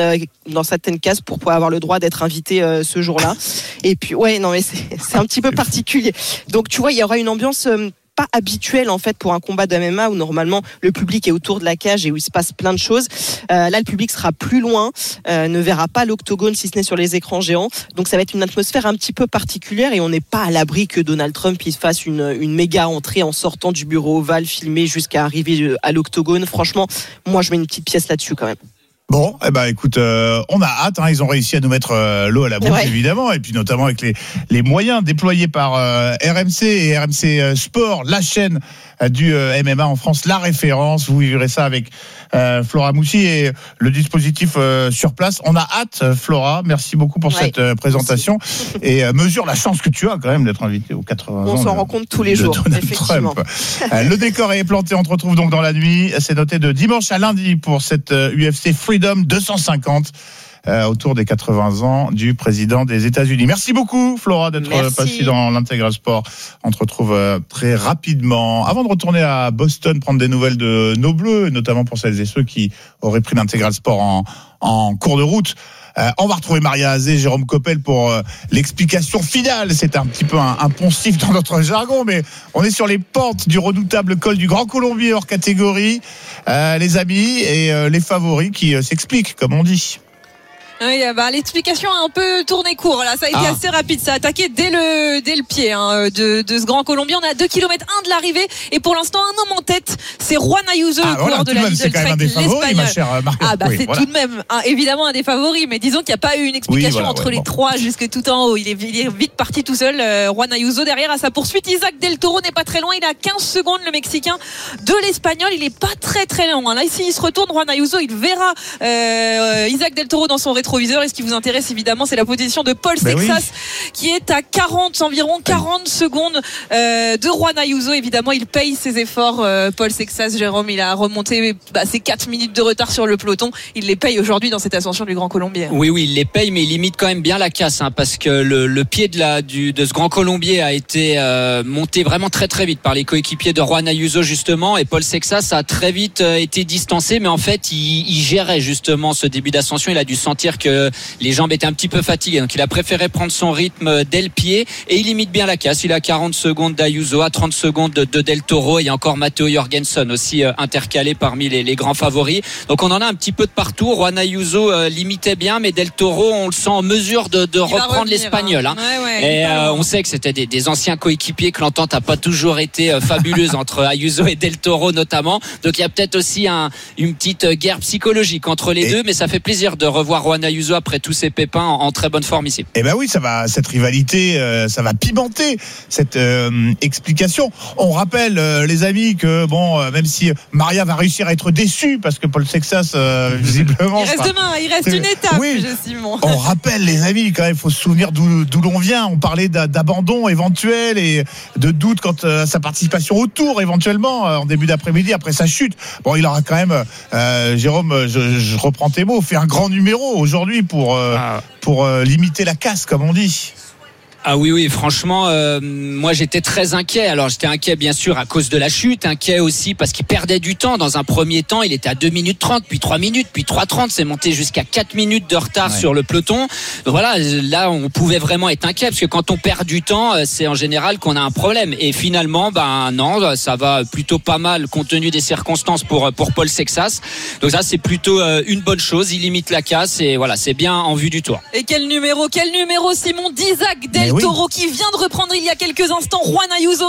cases pour pouvoir avoir le droit d'être invité ce jour-là. Et puis, mais c'est un petit peu particulier. Donc, tu vois, il y aura une ambiance pas habituel en fait pour un combat de MMA où normalement le public est autour de la cage et où il se passe plein de choses. Là, le public sera plus loin, ne verra pas l'octogone si ce n'est sur les écrans géants. Donc ça va être une atmosphère un petit peu particulière et on n'est pas à l'abri que Donald Trump il fasse une méga entrée en sortant du bureau ovale filmé jusqu'à arriver à l'octogone. Franchement, moi je mets une petite pièce là-dessus quand même. Bon, écoute, on a hâte. Ils ont réussi à nous mettre l'eau à la bouche, évidemment, et puis notamment avec les moyens déployés par RMC et RMC Sport, la chaîne du MMA en France, la référence. Vous vivrez ça avec Flora Moussi et le dispositif sur place. On a hâte, Flora. Merci beaucoup pour cette présentation. Merci. Et mesure la chance que tu as quand même d'être invité aux 80 ans. On s'en rend compte tous les jours, effectivement. Le décor est planté. On te retrouve donc dans la nuit. C'est noté de dimanche à lundi pour cette UFC Freedom 250. Autour des 80 ans du président des États-Unis. Merci beaucoup, Flora, d'être passée dans l'Intégral Sport. On te retrouve très rapidement. Avant de retourner à Boston, prendre des nouvelles de nos Bleus, notamment pour celles et ceux qui auraient pris l'Intégral Sport en cours de route. On va retrouver Maria Azé, Jérôme Coppel pour l'explication finale. C'est un petit peu un poncif dans notre jargon, mais on est sur les pentes du redoutable col du Grand Colombier hors catégorie. Les amis et les favoris qui s'expliquent, comme on dit. Oui, l'explication a un peu tourné court. Là, ça a été assez rapide. Ça a attaqué dès le pied de ce Grand Colombien. On a 2 km 1 de l'arrivée et pour l'instant un homme en tête, c'est Juan Ayuso, le coureur de la Lidl Trek, l'Espagnol. C'est tout de même évidemment un des favoris, mais disons qu'il n'y a pas eu une explication entre les trois jusque tout en haut. Il est vite parti tout seul. Juan Ayuso derrière à sa poursuite. Isaac Del Toro n'est pas très loin. Il a 15 secondes, le Mexicain de l'Espagnol. Il est pas très très loin. Là, ici, il se retourne. Juan Ayuso, il verra Isaac Del Toro dans son rétroviseur. Et ce qui vous intéresse évidemment, c'est la position de Paul Sexas qui est à environ 40 secondes de Juan Ayuso. Évidemment, il paye ses efforts. Paul Sexas, Jérôme, il a remonté ses 4 minutes de retard sur le peloton. Il les paye aujourd'hui dans cette ascension du Grand Colombier. Oui, il les paye, mais il limite quand même bien la casse, parce que le pied de ce Grand Colombier a été monté vraiment très très vite par les coéquipiers de Juan Ayuso justement, et Paul Sexas a très vite été distancé, mais en fait il gérait justement ce début d'ascension. Il a dû sentir que les jambes étaient un petit peu fatiguées, donc il a préféré prendre son rythme dès le pied et il limite bien la casse. Il a 40 secondes d'Ayuso, à 30 secondes de Del Toro, et il y a encore Matteo Jorgensen aussi intercalé parmi les grands favoris. Donc on en a un petit peu de partout. Juan Ayuso limitait bien, mais Del Toro, on le sent en mesure de reprendre l'Espagnol. Et on sait que c'était des anciens coéquipiers, que l'entente n'a pas toujours été fabuleuse entre Ayuso et Del Toro notamment. Donc il y a peut-être aussi une petite guerre psychologique entre les deux, mais ça fait plaisir de revoir Juan Juan Ayuso après tous ses pépins en très bonne forme ici. Eh ben oui, cette rivalité, ça va pimenter cette explication. On rappelle, les amis, que même si Maria va réussir à être déçue parce que Paul Sexas, visiblement, il reste demain, il reste une étape. Oui. Simon. On rappelle, les amis, quand même, il faut se souvenir d'où l'on vient. On parlait d'abandon éventuel et de doute quant à sa participation au Tour, éventuellement, en début d'après-midi, après sa chute. Bon, il aura quand même, Jérôme, je reprends tes mots, fait un grand numéro aujourd'hui pour limiter la casse, comme on dit. Ah oui, franchement, moi j'étais très inquiet. Alors j'étais inquiet bien sûr à cause de la chute, inquiet aussi parce qu'il perdait du temps. Dans un premier temps, il était à 2 minutes 30, puis 3 minutes, puis 3:30. C'est monté jusqu'à 4 minutes de retard sur le peloton. Donc voilà, là on pouvait vraiment être inquiet parce que quand on perd du temps, c'est en général qu'on a un problème. Et finalement, non, ça va plutôt pas mal compte tenu des circonstances pour Paul Sexas. Donc ça c'est plutôt une bonne chose. Il limite la casse et voilà, c'est bien en vue du Tour. Et quel numéro Simon, d'Isaac Del Toro qui vient de reprendre il y a quelques instants Juan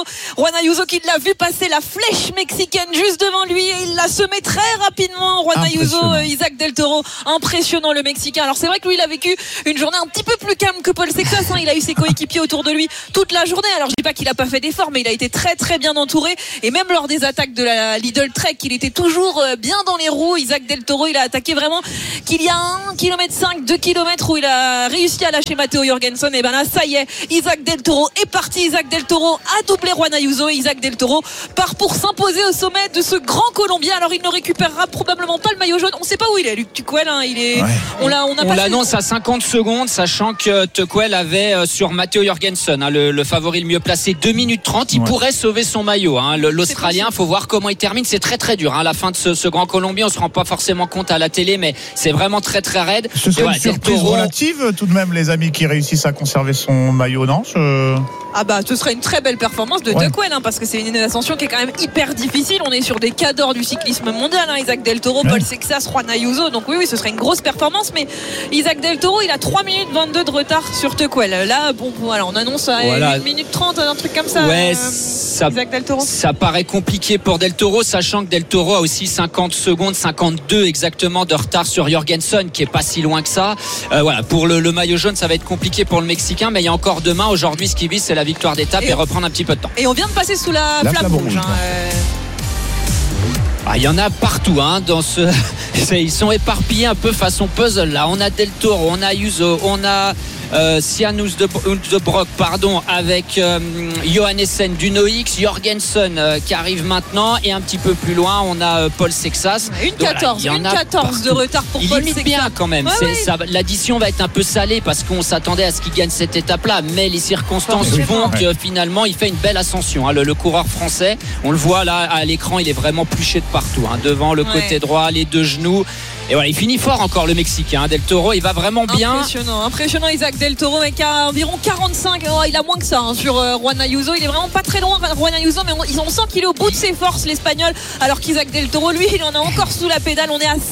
Ayuso qui l'a vu passer la flèche mexicaine juste devant lui et il l'a semé très rapidement. Juan Ayuso, Isaac Del Toro, impressionnant le Mexicain. Alors c'est vrai que lui il a vécu une journée un petit peu plus calme que Paul Sexas, il a eu ses coéquipiers autour de lui toute la journée. Alors je dis pas qu'il a pas fait d'efforts, mais il a été très très bien entouré et même lors des attaques de la Lidl Trek il était toujours bien dans les roues. Isaac Del Toro, il a attaqué vraiment qu'il y a 1,5 km, 2 km où il a réussi à lâcher Matteo Jorgensen. Et ben là ça y est, Isaac Del Toro est parti. Isaac Del Toro a doublé Juan Ayuso et Isaac Del Toro part pour s'imposer au sommet de ce grand Colombien. Alors il ne récupérera probablement pas le maillot jaune. On ne sait pas où il est, Luc Tuquel. On l'annonce à 50 secondes, sachant que Tuquel avait sur Matteo Jorgensen, le favori le mieux placé, 2 minutes 30. Il pourrait sauver son maillot. L'Australien, faut voir comment il termine. C'est très très dur. À la fin de ce grand Colombien, on se rend pas forcément compte à la télé, mais c'est vraiment très très raide. Ce serait une surprise relative, tout de même, les amis qui réussissent à conserver son maillot, non? Ce serait une très belle performance de Tuquel, parce que c'est une ascension qui est quand même hyper difficile. On est sur des cadors du cyclisme mondial, Isaac Del Toro, Paul Sexas, Juan Ayuso. Donc oui, ce serait une grosse performance. Mais Isaac Del Toro, il a 3 minutes 22 de retard sur Tuquel. Là, on annonce à 1 minute 30, un truc comme ça. Ouais, Isaac Del Toro. Ça paraît compliqué pour Del Toro, sachant que Del Toro a aussi 50 secondes, 52 exactement de retard sur Jorgensen, qui est pas si loin que ça. Pour le maillot jaune, ça va être compliqué pour le Mexicain, mais il y a encore demain. Aujourd'hui, ce qui vise, c'est la victoire d'étape et reprendre un petit peu de temps. Et on vient de passer sous la flamme rouge. Il y en a partout ils sont éparpillés un peu façon puzzle là. On a Del Toro, on a Ayuso, on a Sianus de Brock avec Johannessen du Noix, Jorgensen qui arrive maintenant, et un petit peu plus loin on a Paul Sexas. Une 14 de retard pour Paul Sexas. Il limite bien quand même. L'addition va être un peu salée parce qu'on s'attendait à ce qu'il gagne cette étape là, mais les circonstances font que finalement il fait une belle ascension. Le coureur français, on le voit là à l'écran, il est vraiment pluché de partout, devant le côté droit, les deux genoux. Et voilà, il finit fort encore le Mexicain, Del Toro, il va vraiment bien. Impressionnant Isaac Del Toro, mais à environ 45, il a moins que ça sur Juan Ayuso. Il est vraiment pas très loin, Juan Ayuso, mais on sent qu'il est au bout de ses forces, l'Espagnol, alors qu'Isaac Del Toro, lui, il en a encore sous la pédale. On est à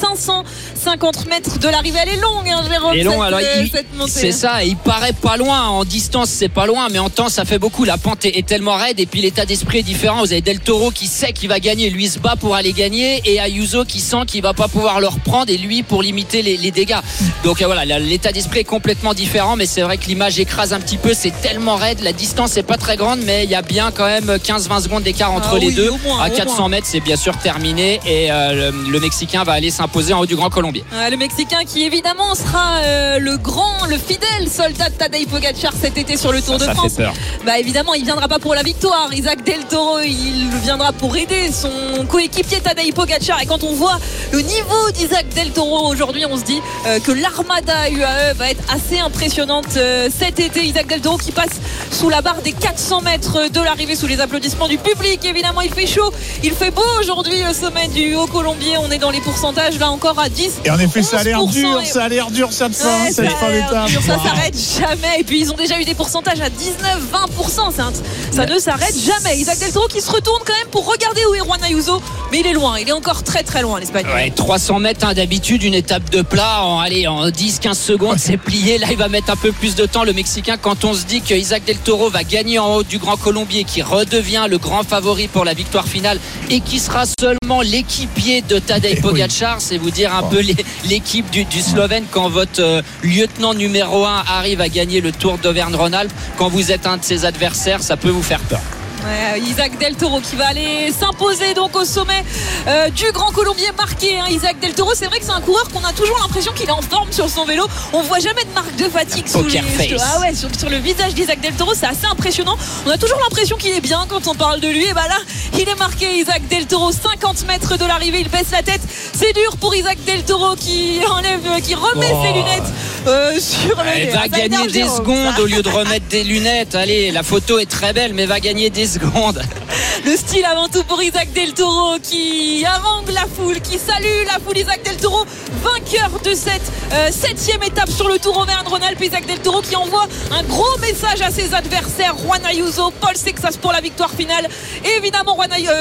550 mètres de l'arrivée. Elle est longue, Jérôme, cette montée. C'est ça, il paraît pas loin, en distance c'est pas loin, mais en temps ça fait beaucoup. La pente est tellement raide et puis l'état d'esprit est différent. Vous avez Del Toro qui sait qu'il va gagner, lui se bat pour aller gagner, et Ayuso qui sent qu'il va pas pouvoir le reprendre, et lui pour limiter les dégâts. Donc l'état d'esprit est complètement différent, mais c'est vrai que l'image écrase un petit peu, c'est tellement raide, la distance est pas très grande, mais il y a bien quand même 15-20 secondes d'écart entre les deux. À 400 mètres c'est bien sûr terminé, et le Mexicain va aller s'imposer en haut du Grand Colombier. Le Mexicain qui évidemment sera le fidèle soldat de Tadej Pogačar cet été sur le Tour de France. Évidemment il viendra pas pour la victoire, Isaac Del Toro, il viendra pour aider son coéquipier Tadej Pogačar. Et quand on voit le niveau d'Isaac Del Toro aujourd'hui, on se dit que l'armada UAE va être assez impressionnante cet été. Isaac Del Toro qui passe sous la barre des 400 mètres de l'arrivée, sous les applaudissements du public. Évidemment il fait chaud, il fait beau aujourd'hui au sommet du Haut-Colombier. On est dans les pourcentages là encore à 10. Et en effet ça a l'air dur cette fin d'étape. Ça s'arrête jamais. Et puis ils ont déjà eu des pourcentages à 19-20%. Ça ne s'arrête jamais. Isaac Del Toro qui se retourne quand même pour regarder où est Juan Ayuso, mais il est loin, il est encore très très loin l'Espagnol. 300 mètres d'habitude, une étape de plat en 10-15 secondes, c'est plié. Là, il va mettre un peu plus de temps, le Mexicain. Quand on se dit que Isaac Del Toro va gagner en haut du Grand Colombier, qui redevient le grand favori pour la victoire finale et qui sera seulement l'équipier de Tadej Pogačar, c'est vous dire un peu l'équipe du Slovène quand votre lieutenant numéro 1 arrive à gagner le Tour d'Auvergne-Rhône-Alpes. Quand vous êtes un de ses adversaires, ça peut vous faire peur. Ouais, Isaac Del Toro qui va aller s'imposer donc au sommet du Grand Colombier marqué. Isaac Del Toro, c'est vrai que c'est un coureur qu'on a toujours l'impression qu'il est en forme sur son vélo. On voit jamais de marque de fatigue sur le visage d'Isaac Del Toro. C'est assez impressionnant. On a toujours l'impression qu'il est bien quand on parle de lui. Et bah là, il est marqué, Isaac Del Toro, 50 mètres de l'arrivée. Il baisse la tête. C'est dur pour Isaac Del Toro qui remet ses lunettes sur le. Il va gagner des secondes au lieu de remettre des lunettes. Allez, la photo est très belle, mais va gagner des secondes. Le style avant tout pour Isaac Del Toro qui harangue la foule, qui salue la foule. Isaac Del Toro, vainqueur de cette 7e étape sur le Tour Auvergne-Rhône-Alpes. Isaac Del Toro qui envoie un gros message à ses adversaires, Juan Ayuso, Paul Sexas pour la victoire finale. Et évidemment,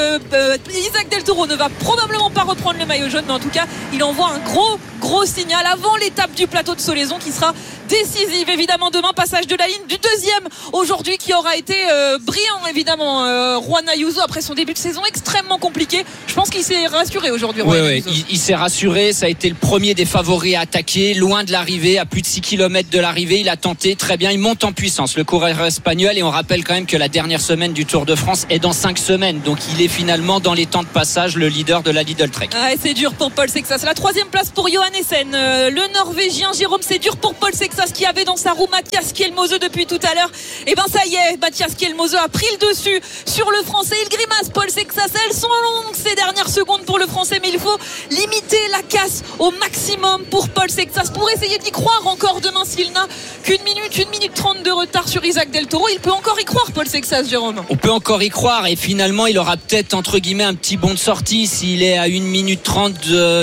Isaac Del Toro ne va probablement pas reprendre le maillot jaune, mais en tout cas, il envoie un gros signal avant l'étape du plateau de Solaison qui sera décisive. Évidemment, demain, passage de la ligne du deuxième aujourd'hui qui aura été brillant, évidemment. Juan Ayuso, après son début de saison extrêmement compliqué, je pense qu'il s'est rassuré aujourd'hui. Oui, il s'est rassuré. Ça a été le premier des favoris à attaquer, loin de l'arrivée, à plus de 6 km de l'arrivée. Il a tenté très bien, il monte en puissance, le coureur espagnol. Et on rappelle quand même que la dernière semaine du Tour de France est dans 5 semaines, donc il est finalement dans les temps de passage le leader de la Lidl Trek. C'est dur pour Paul Sexas. La 3e place pour Johannessen, le Norvégien. Jérôme, c'est dur pour Paul Sexas qui avait dans sa roue Mathias Kielmose depuis tout à l'heure. Et ben ça y est, Mathias Kielmose a pris le dessus sur le Français. Il grimace, Paul Sexas. Elles sont longues ces dernières secondes pour le Français, mais il faut limiter la casse au maximum pour Paul Sexas pour essayer d'y croire encore demain s'il n'a qu'une minute 30 de retard sur Isaac Del Toro. Il peut encore y croire, Paul Sexas, Jérôme. On peut encore y croire et finalement il aura peut-être entre guillemets un petit bond de sortie s'il est à 1 minute 30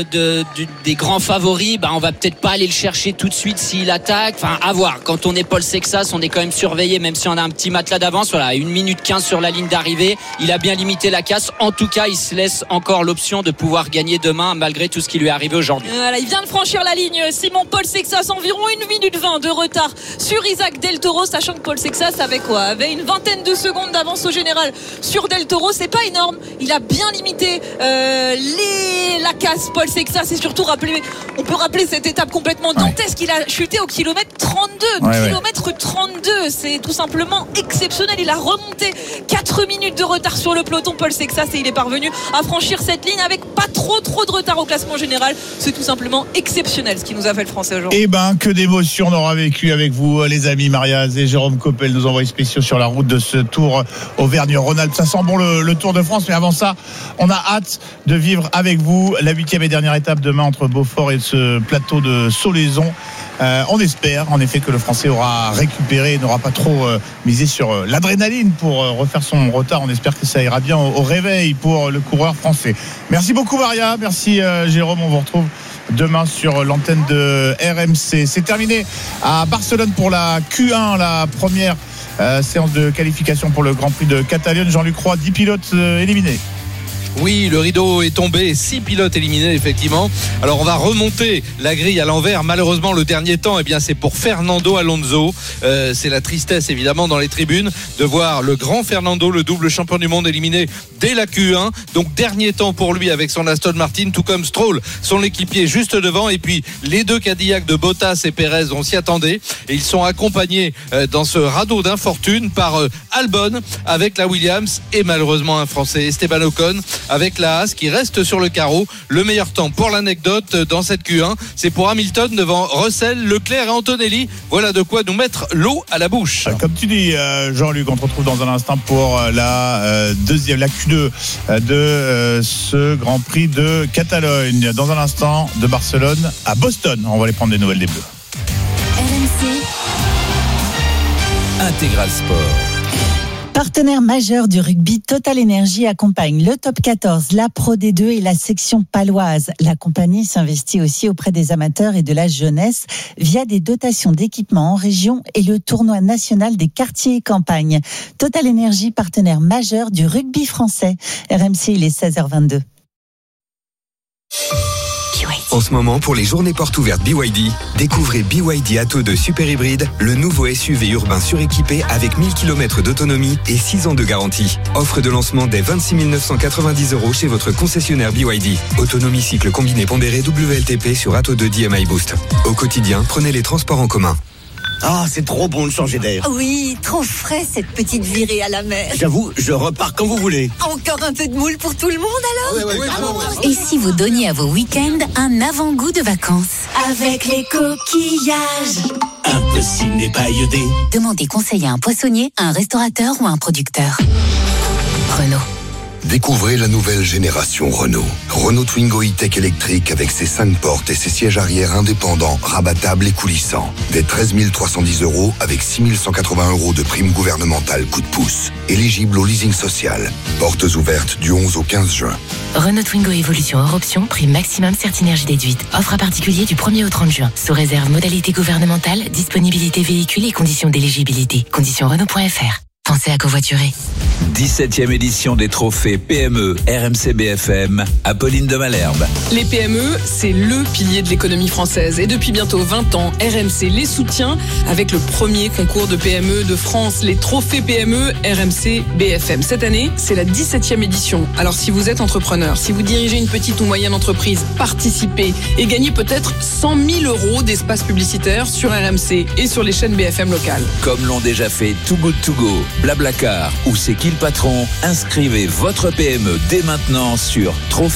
des grands favoris. On va peut-être pas aller le chercher tout de suite s'il attaque. À voir. Quand on est Paul Sexas, on est quand même surveillé, même si on a un petit matelas d'avance. Voilà, 1 minute 15 sur la ligne d'arrivée. Il a bien limité la casse. En tout cas, il se laisse encore l'option de pouvoir gagner demain, malgré tout ce qui lui est arrivé aujourd'hui. Voilà, il vient de franchir la ligne. Simon, Paul Sexas, environ 1 minute 20 de retard sur Isaac Del Toro, sachant que Paul Sexas avait une vingtaine de secondes d'avance au général sur Del Toro. C'est pas énorme. Il a bien limité la casse, Paul Sexas, et surtout on peut rappeler cette étape complètement dantesque. Il a chuté au kilomètre 32. Kilomètre 32, c'est tout simplement exceptionnel. Il a remonté 4 minutes de retard sur le peloton, Paul Sexas, et il est parvenu à franchir cette ligne avec pas trop de retard au classement général. C'est tout simplement exceptionnel ce qui nous a fait le Français aujourd'hui. Que d'émotions on aura vécu avec vous, les amis. Mariaz et Jérôme Coppel, nos envoyés spéciaux sur la route de ce Tour Auvergne-Rhône-Alpes. Ça sent bon le Tour de France, mais avant ça, on a hâte de vivre avec vous la 8e et dernière étape demain entre Beaufort et ce plateau de Solaison. On espère en effet que le Français aura récupéré et n'aura pas trop misé sur l'adrénaline pour refaire son retard. On espère que ça ira bien au réveil pour le coureur français. Merci beaucoup Maria, merci Jérôme, on vous retrouve demain sur l'antenne de RMC. C'est terminé à Barcelone pour la Q1, la première séance de qualification pour le Grand Prix de Catalogne. Jean-Luc Roy, 10 pilotes éliminés. Oui, le rideau est tombé, 6 pilotes éliminés effectivement. Alors on va remonter la grille à l'envers. Malheureusement le dernier temps, c'est pour Fernando Alonso. C'est la tristesse évidemment dans les tribunes de voir le grand Fernando, le double champion du monde, éliminé dès la Q1. Donc dernier temps pour lui avec son Aston Martin, tout comme Stroll, son équipier juste devant. Et puis les 2 Cadillacs de Bottas et Perez, on s'y attendait. Et ils sont accompagnés dans ce radeau d'infortune par Albon avec la Williams et malheureusement un Français, Esteban Ocon, avec la Haas qui reste sur le carreau. Le meilleur temps pour l'anecdote dans cette Q1, c'est pour Hamilton devant Russell, Leclerc et Antonelli. Voilà de quoi nous mettre l'eau à la bouche. Comme tu dis Jean-Luc, on te retrouve dans un instant pour la Q2 de ce Grand Prix de Catalogne. Dans un instant, de Barcelone à Boston. On va aller prendre des nouvelles des Bleus. RMC Intégral Sport. Partenaire majeur du rugby, Total Energy accompagne le Top 14, la Pro D2 et la section paloise. La compagnie s'investit aussi auprès des amateurs et de la jeunesse via des dotations d'équipements en région et le tournoi national des quartiers et campagnes. Total Energy, partenaire majeur du rugby français. RMC, il est 16h22. En ce moment, pour les journées portes ouvertes BYD, découvrez BYD Atto 2 Super Hybride, le nouveau SUV urbain suréquipé avec 1000 km d'autonomie et 6 ans de garantie. Offre de lancement dès 26 990 € chez votre concessionnaire BYD. Autonomie cycle combiné pondéré WLTP sur Atto 2 DMI Boost. Au quotidien, prenez les transports en commun. Ah, c'est trop bon de changer d'air. Oui, trop frais cette petite virée à la mer. J'avoue, je repars quand vous voulez. Encore un peu de moule pour tout le monde alors? Ouais, Et si vous donniez à vos week-ends un avant-goût de vacances? Avec les coquillages. Impossible n'est pas iodé. Demandez conseil à un poissonnier, à un restaurateur ou à un producteur. Renault. Découvrez la nouvelle génération Renault. Renault Twingo E-Tech électrique avec ses 5 portes et ses sièges arrière indépendants, rabattables et coulissants. Dès 13 310 € avec 6 180 € de prime gouvernementale coup de pouce. Éligible au leasing social. Portes ouvertes du 11 au 15 juin. Renault Twingo Evolution hors option, prime maximum Certinergie déduite. Offre à particulier du 1er au 30 juin. Sous réserve modalité gouvernementale, disponibilité véhicule et conditions d'éligibilité. Conditions Renault.fr. Pensez à covoiturer. 17e édition des trophées PME RMC BFM, Apolline de Malherbe. Les PME, c'est le pilier de l'économie française. Et depuis bientôt 20 ans, RMC les soutient avec le premier concours de PME de France, les trophées PME RMC BFM. Cette année, c'est la 17e édition. Alors si vous êtes entrepreneur, si vous dirigez une petite ou moyenne entreprise, participez et gagnez peut-être 100 000 € d'espace publicitaire sur RMC et sur les chaînes BFM locales. Comme l'ont déjà fait Too Good To Go, Blablacar ou C'est qui le patron, inscrivez votre PME dès maintenant sur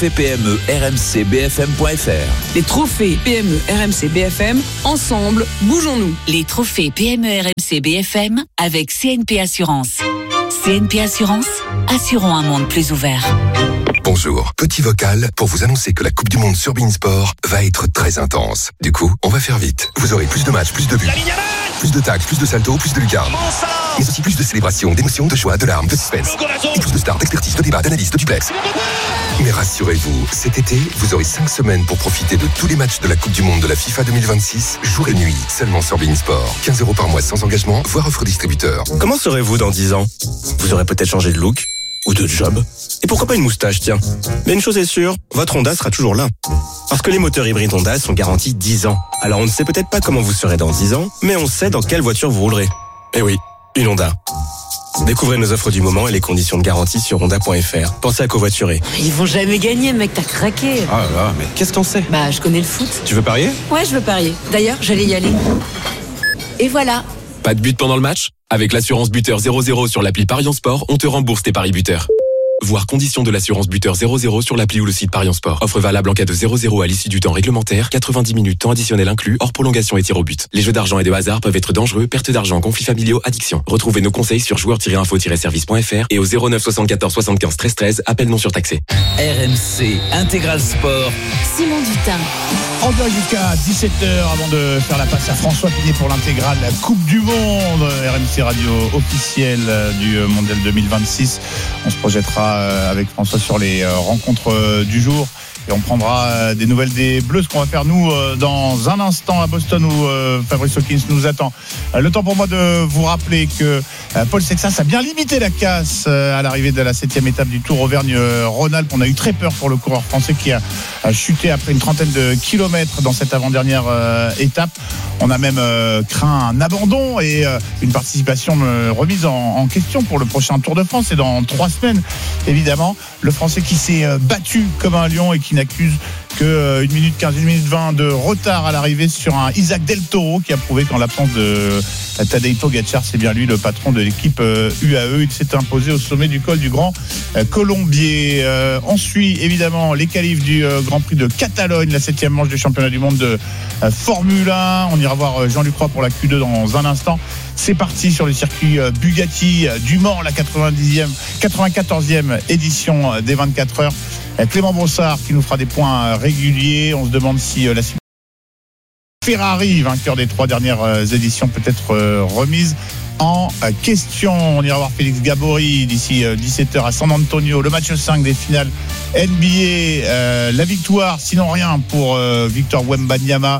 trophées-PME-RMC-BFM.fr. Les trophées PME RMC BFM, ensemble, bougeons-nous. Les trophées PME RMC BFM avec CNP Assurance. CNP Assurance, assurons un monde plus ouvert. Bonjour, petit vocal pour vous annoncer que la Coupe du Monde sur beIN Sport va être très intense. Du coup, on va faire vite. Vous aurez plus de matchs, plus de buts, plus de tacles, plus de saltos, plus de lucarnes. Mais aussi plus de célébrations, d'émotions, de joie, de larmes, de suspense. Et plus de stars, d'expertise, de débat, d'analyse, de duplex. Mais rassurez-vous, cet été, vous aurez 5 semaines pour profiter de tous les matchs de la Coupe du Monde de la FIFA 2026, jour et nuit, seulement sur beIN Sport. 15 € par mois sans engagement, voire offre distributeur. Comment serez-vous dans 10 ans? Vous aurez peut-être changé de look ou de job. Et pourquoi pas une moustache, tiens. Mais une chose est sûre, votre Honda sera toujours là. Parce que les moteurs hybrides Honda sont garantis 10 ans. Alors on ne sait peut-être pas comment vous serez dans 10 ans, mais on sait dans quelle voiture vous roulerez. Eh oui, une Honda. Découvrez nos offres du moment et les conditions de garantie sur honda.fr. Pensez à covoiturer. Ils vont jamais gagner, mec, t'as craqué. Ah là, mais qu'est-ce que t'en sais? Bah, je connais le foot. Tu veux parier? Ouais, je veux parier. D'ailleurs, j'allais y aller. Et voilà. Pas de but pendant le match? Avec l'assurance buteur 00 sur l'appli Parions Sport, on te rembourse tes paris buteurs. Voir conditions de l'assurance buteur 00 sur l'appli ou le site Parions Sport. Offre valable en cas de 0-0 à l'issue du temps réglementaire, 90 minutes temps additionnel inclus, hors prolongation et tir au but. Les jeux d'argent et de hasard peuvent être dangereux, perte d'argent, conflits familiaux, addiction. Retrouvez nos conseils sur joueurs-info-service.fr et au 09 74 75 13 13, appel non surtaxé. RMC Intégral Sport. Simon Dutin. En direct jusqu'à 17h avant de faire la passe à François Pinet pour l'intégrale la Coupe du Monde, RMC Radio officielle du Mondial 2026. On se projettera avec François sur les rencontres du jour et on prendra des nouvelles des Bleus, ce qu'on va faire nous dans un instant à Boston où Fabrice Hawkins nous attend. Le temps pour moi de vous rappeler que Paul Sexas a bien limité la casse à l'arrivée de la 7e étape du Tour Auvergne-Rhône-Alpes. On a eu très peur pour le coureur français qui a chuté après une trentaine de kilomètres dans cette avant-dernière étape. On a même craint un abandon et une participation remise en question pour le prochain Tour de France. Et dans 3 semaines, évidemment, le Français qui s'est battu comme un lion et qui n'accuse que 1 minute 15, 1 minute 20 de retard à l'arrivée sur un Isaac Del Toro qui a prouvé qu'en l'absence de Tadej Pogačar, c'est bien lui le patron de l'équipe UAE. Il s'est imposé au sommet du col du Grand Colombier. On suit évidemment les qualifs du Grand Prix de Catalogne, la 7e manche du championnat du monde de Formule 1. On ira voir Jean-Luc Roy pour la Q2 dans un instant. C'est parti sur le circuit Bugatti du Mans, la 94e édition des 24 heures. Clément Brossard qui nous fera des points réguliers. On se demande si la Ferrari, vainqueur des 3 dernières éditions, peut être remise en question. On ira voir Félix Gabory d'ici 17h à San Antonio. Le match 5 des finales NBA. La victoire, sinon rien, pour Victor Wembanyama.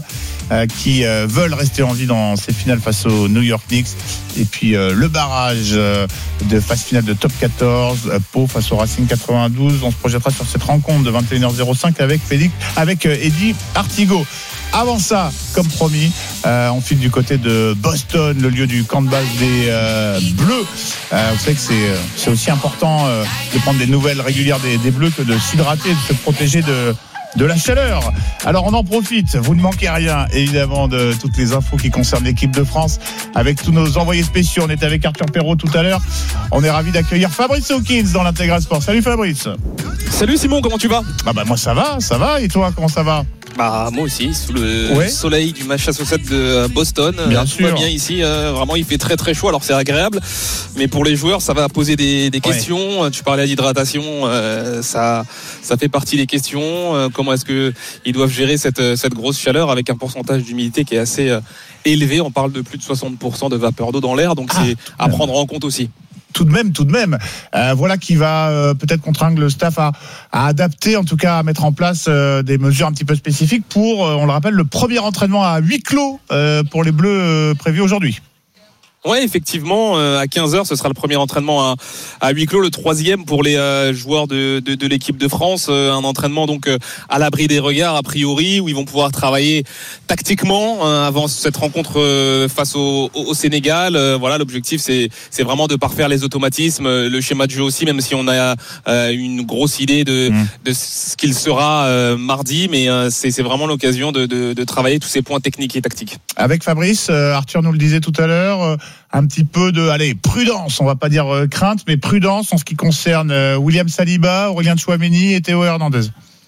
qui veulent rester en vie dans ces finales face aux New York Knicks. Et puis le barrage de phase finale de top 14, Pau face au Racing 92. On se projettera sur cette rencontre de 21h05 avec Eddie Artigo. Avant ça, comme promis, on file du côté de Boston, le lieu du camp de base des Bleus. Vous savez que c'est aussi important de prendre des nouvelles régulières des Bleus que de s'hydrater, de se protéger de la chaleur. Alors on en profite, vous ne manquez rien évidemment de toutes les infos qui concernent l'équipe de France avec tous nos envoyés spéciaux. On est avec Arthur Perrault tout à l'heure. On est ravis d'accueillir Fabrice Hawkins dans l'Intégral Sport. Salut Fabrice. Salut Simon, comment tu vas ? Bah moi ça va et toi comment ça va ? Bah moi aussi, sous le soleil du match associé de Boston. Bien sûr. Tout va bien ici, vraiment il fait très très chaud, alors c'est agréable, mais pour les joueurs ça va poser des questions. Tu parlais d'hydratation, ça fait partie des questions. Comment est-ce qu'ils doivent gérer cette grosse chaleur avec un pourcentage d'humidité qui est assez élevé. On parle de plus de 60% de vapeur d'eau dans l'air, donc c'est à prendre en compte aussi. Tout de même. Voilà qui va peut-être contraindre le staff à adapter, en tout cas à mettre en place des mesures un petit peu spécifiques pour, on le rappelle, le premier entraînement à huis clos pour les Bleus prévu aujourd'hui. Ouais, effectivement, à 15h, ce sera le premier entraînement à huis clos, le troisième pour les joueurs de l'équipe de France. Un entraînement donc à l'abri des regards, a priori, où ils vont pouvoir travailler tactiquement avant cette rencontre face au Sénégal. Voilà, l'objectif, c'est vraiment de parfaire les automatismes, le schéma de jeu aussi, même si on a une grosse idée de ce qu'il sera mardi, mais c'est vraiment l'occasion de travailler tous ces points techniques et tactiques. Avec Fabrice, Arthur nous le disait tout à l'heure, un petit peu de prudence, on va pas dire crainte, mais prudence en ce qui concerne William Saliba, Aurélien Tchouaméni et Théo Hernandez.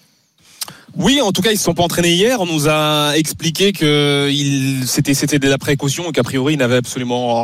Oui, en tout cas, ils ne se sont pas entraînés hier. On nous a expliqué que c'était de la précaution et qu'a priori, ils n'avaient absolument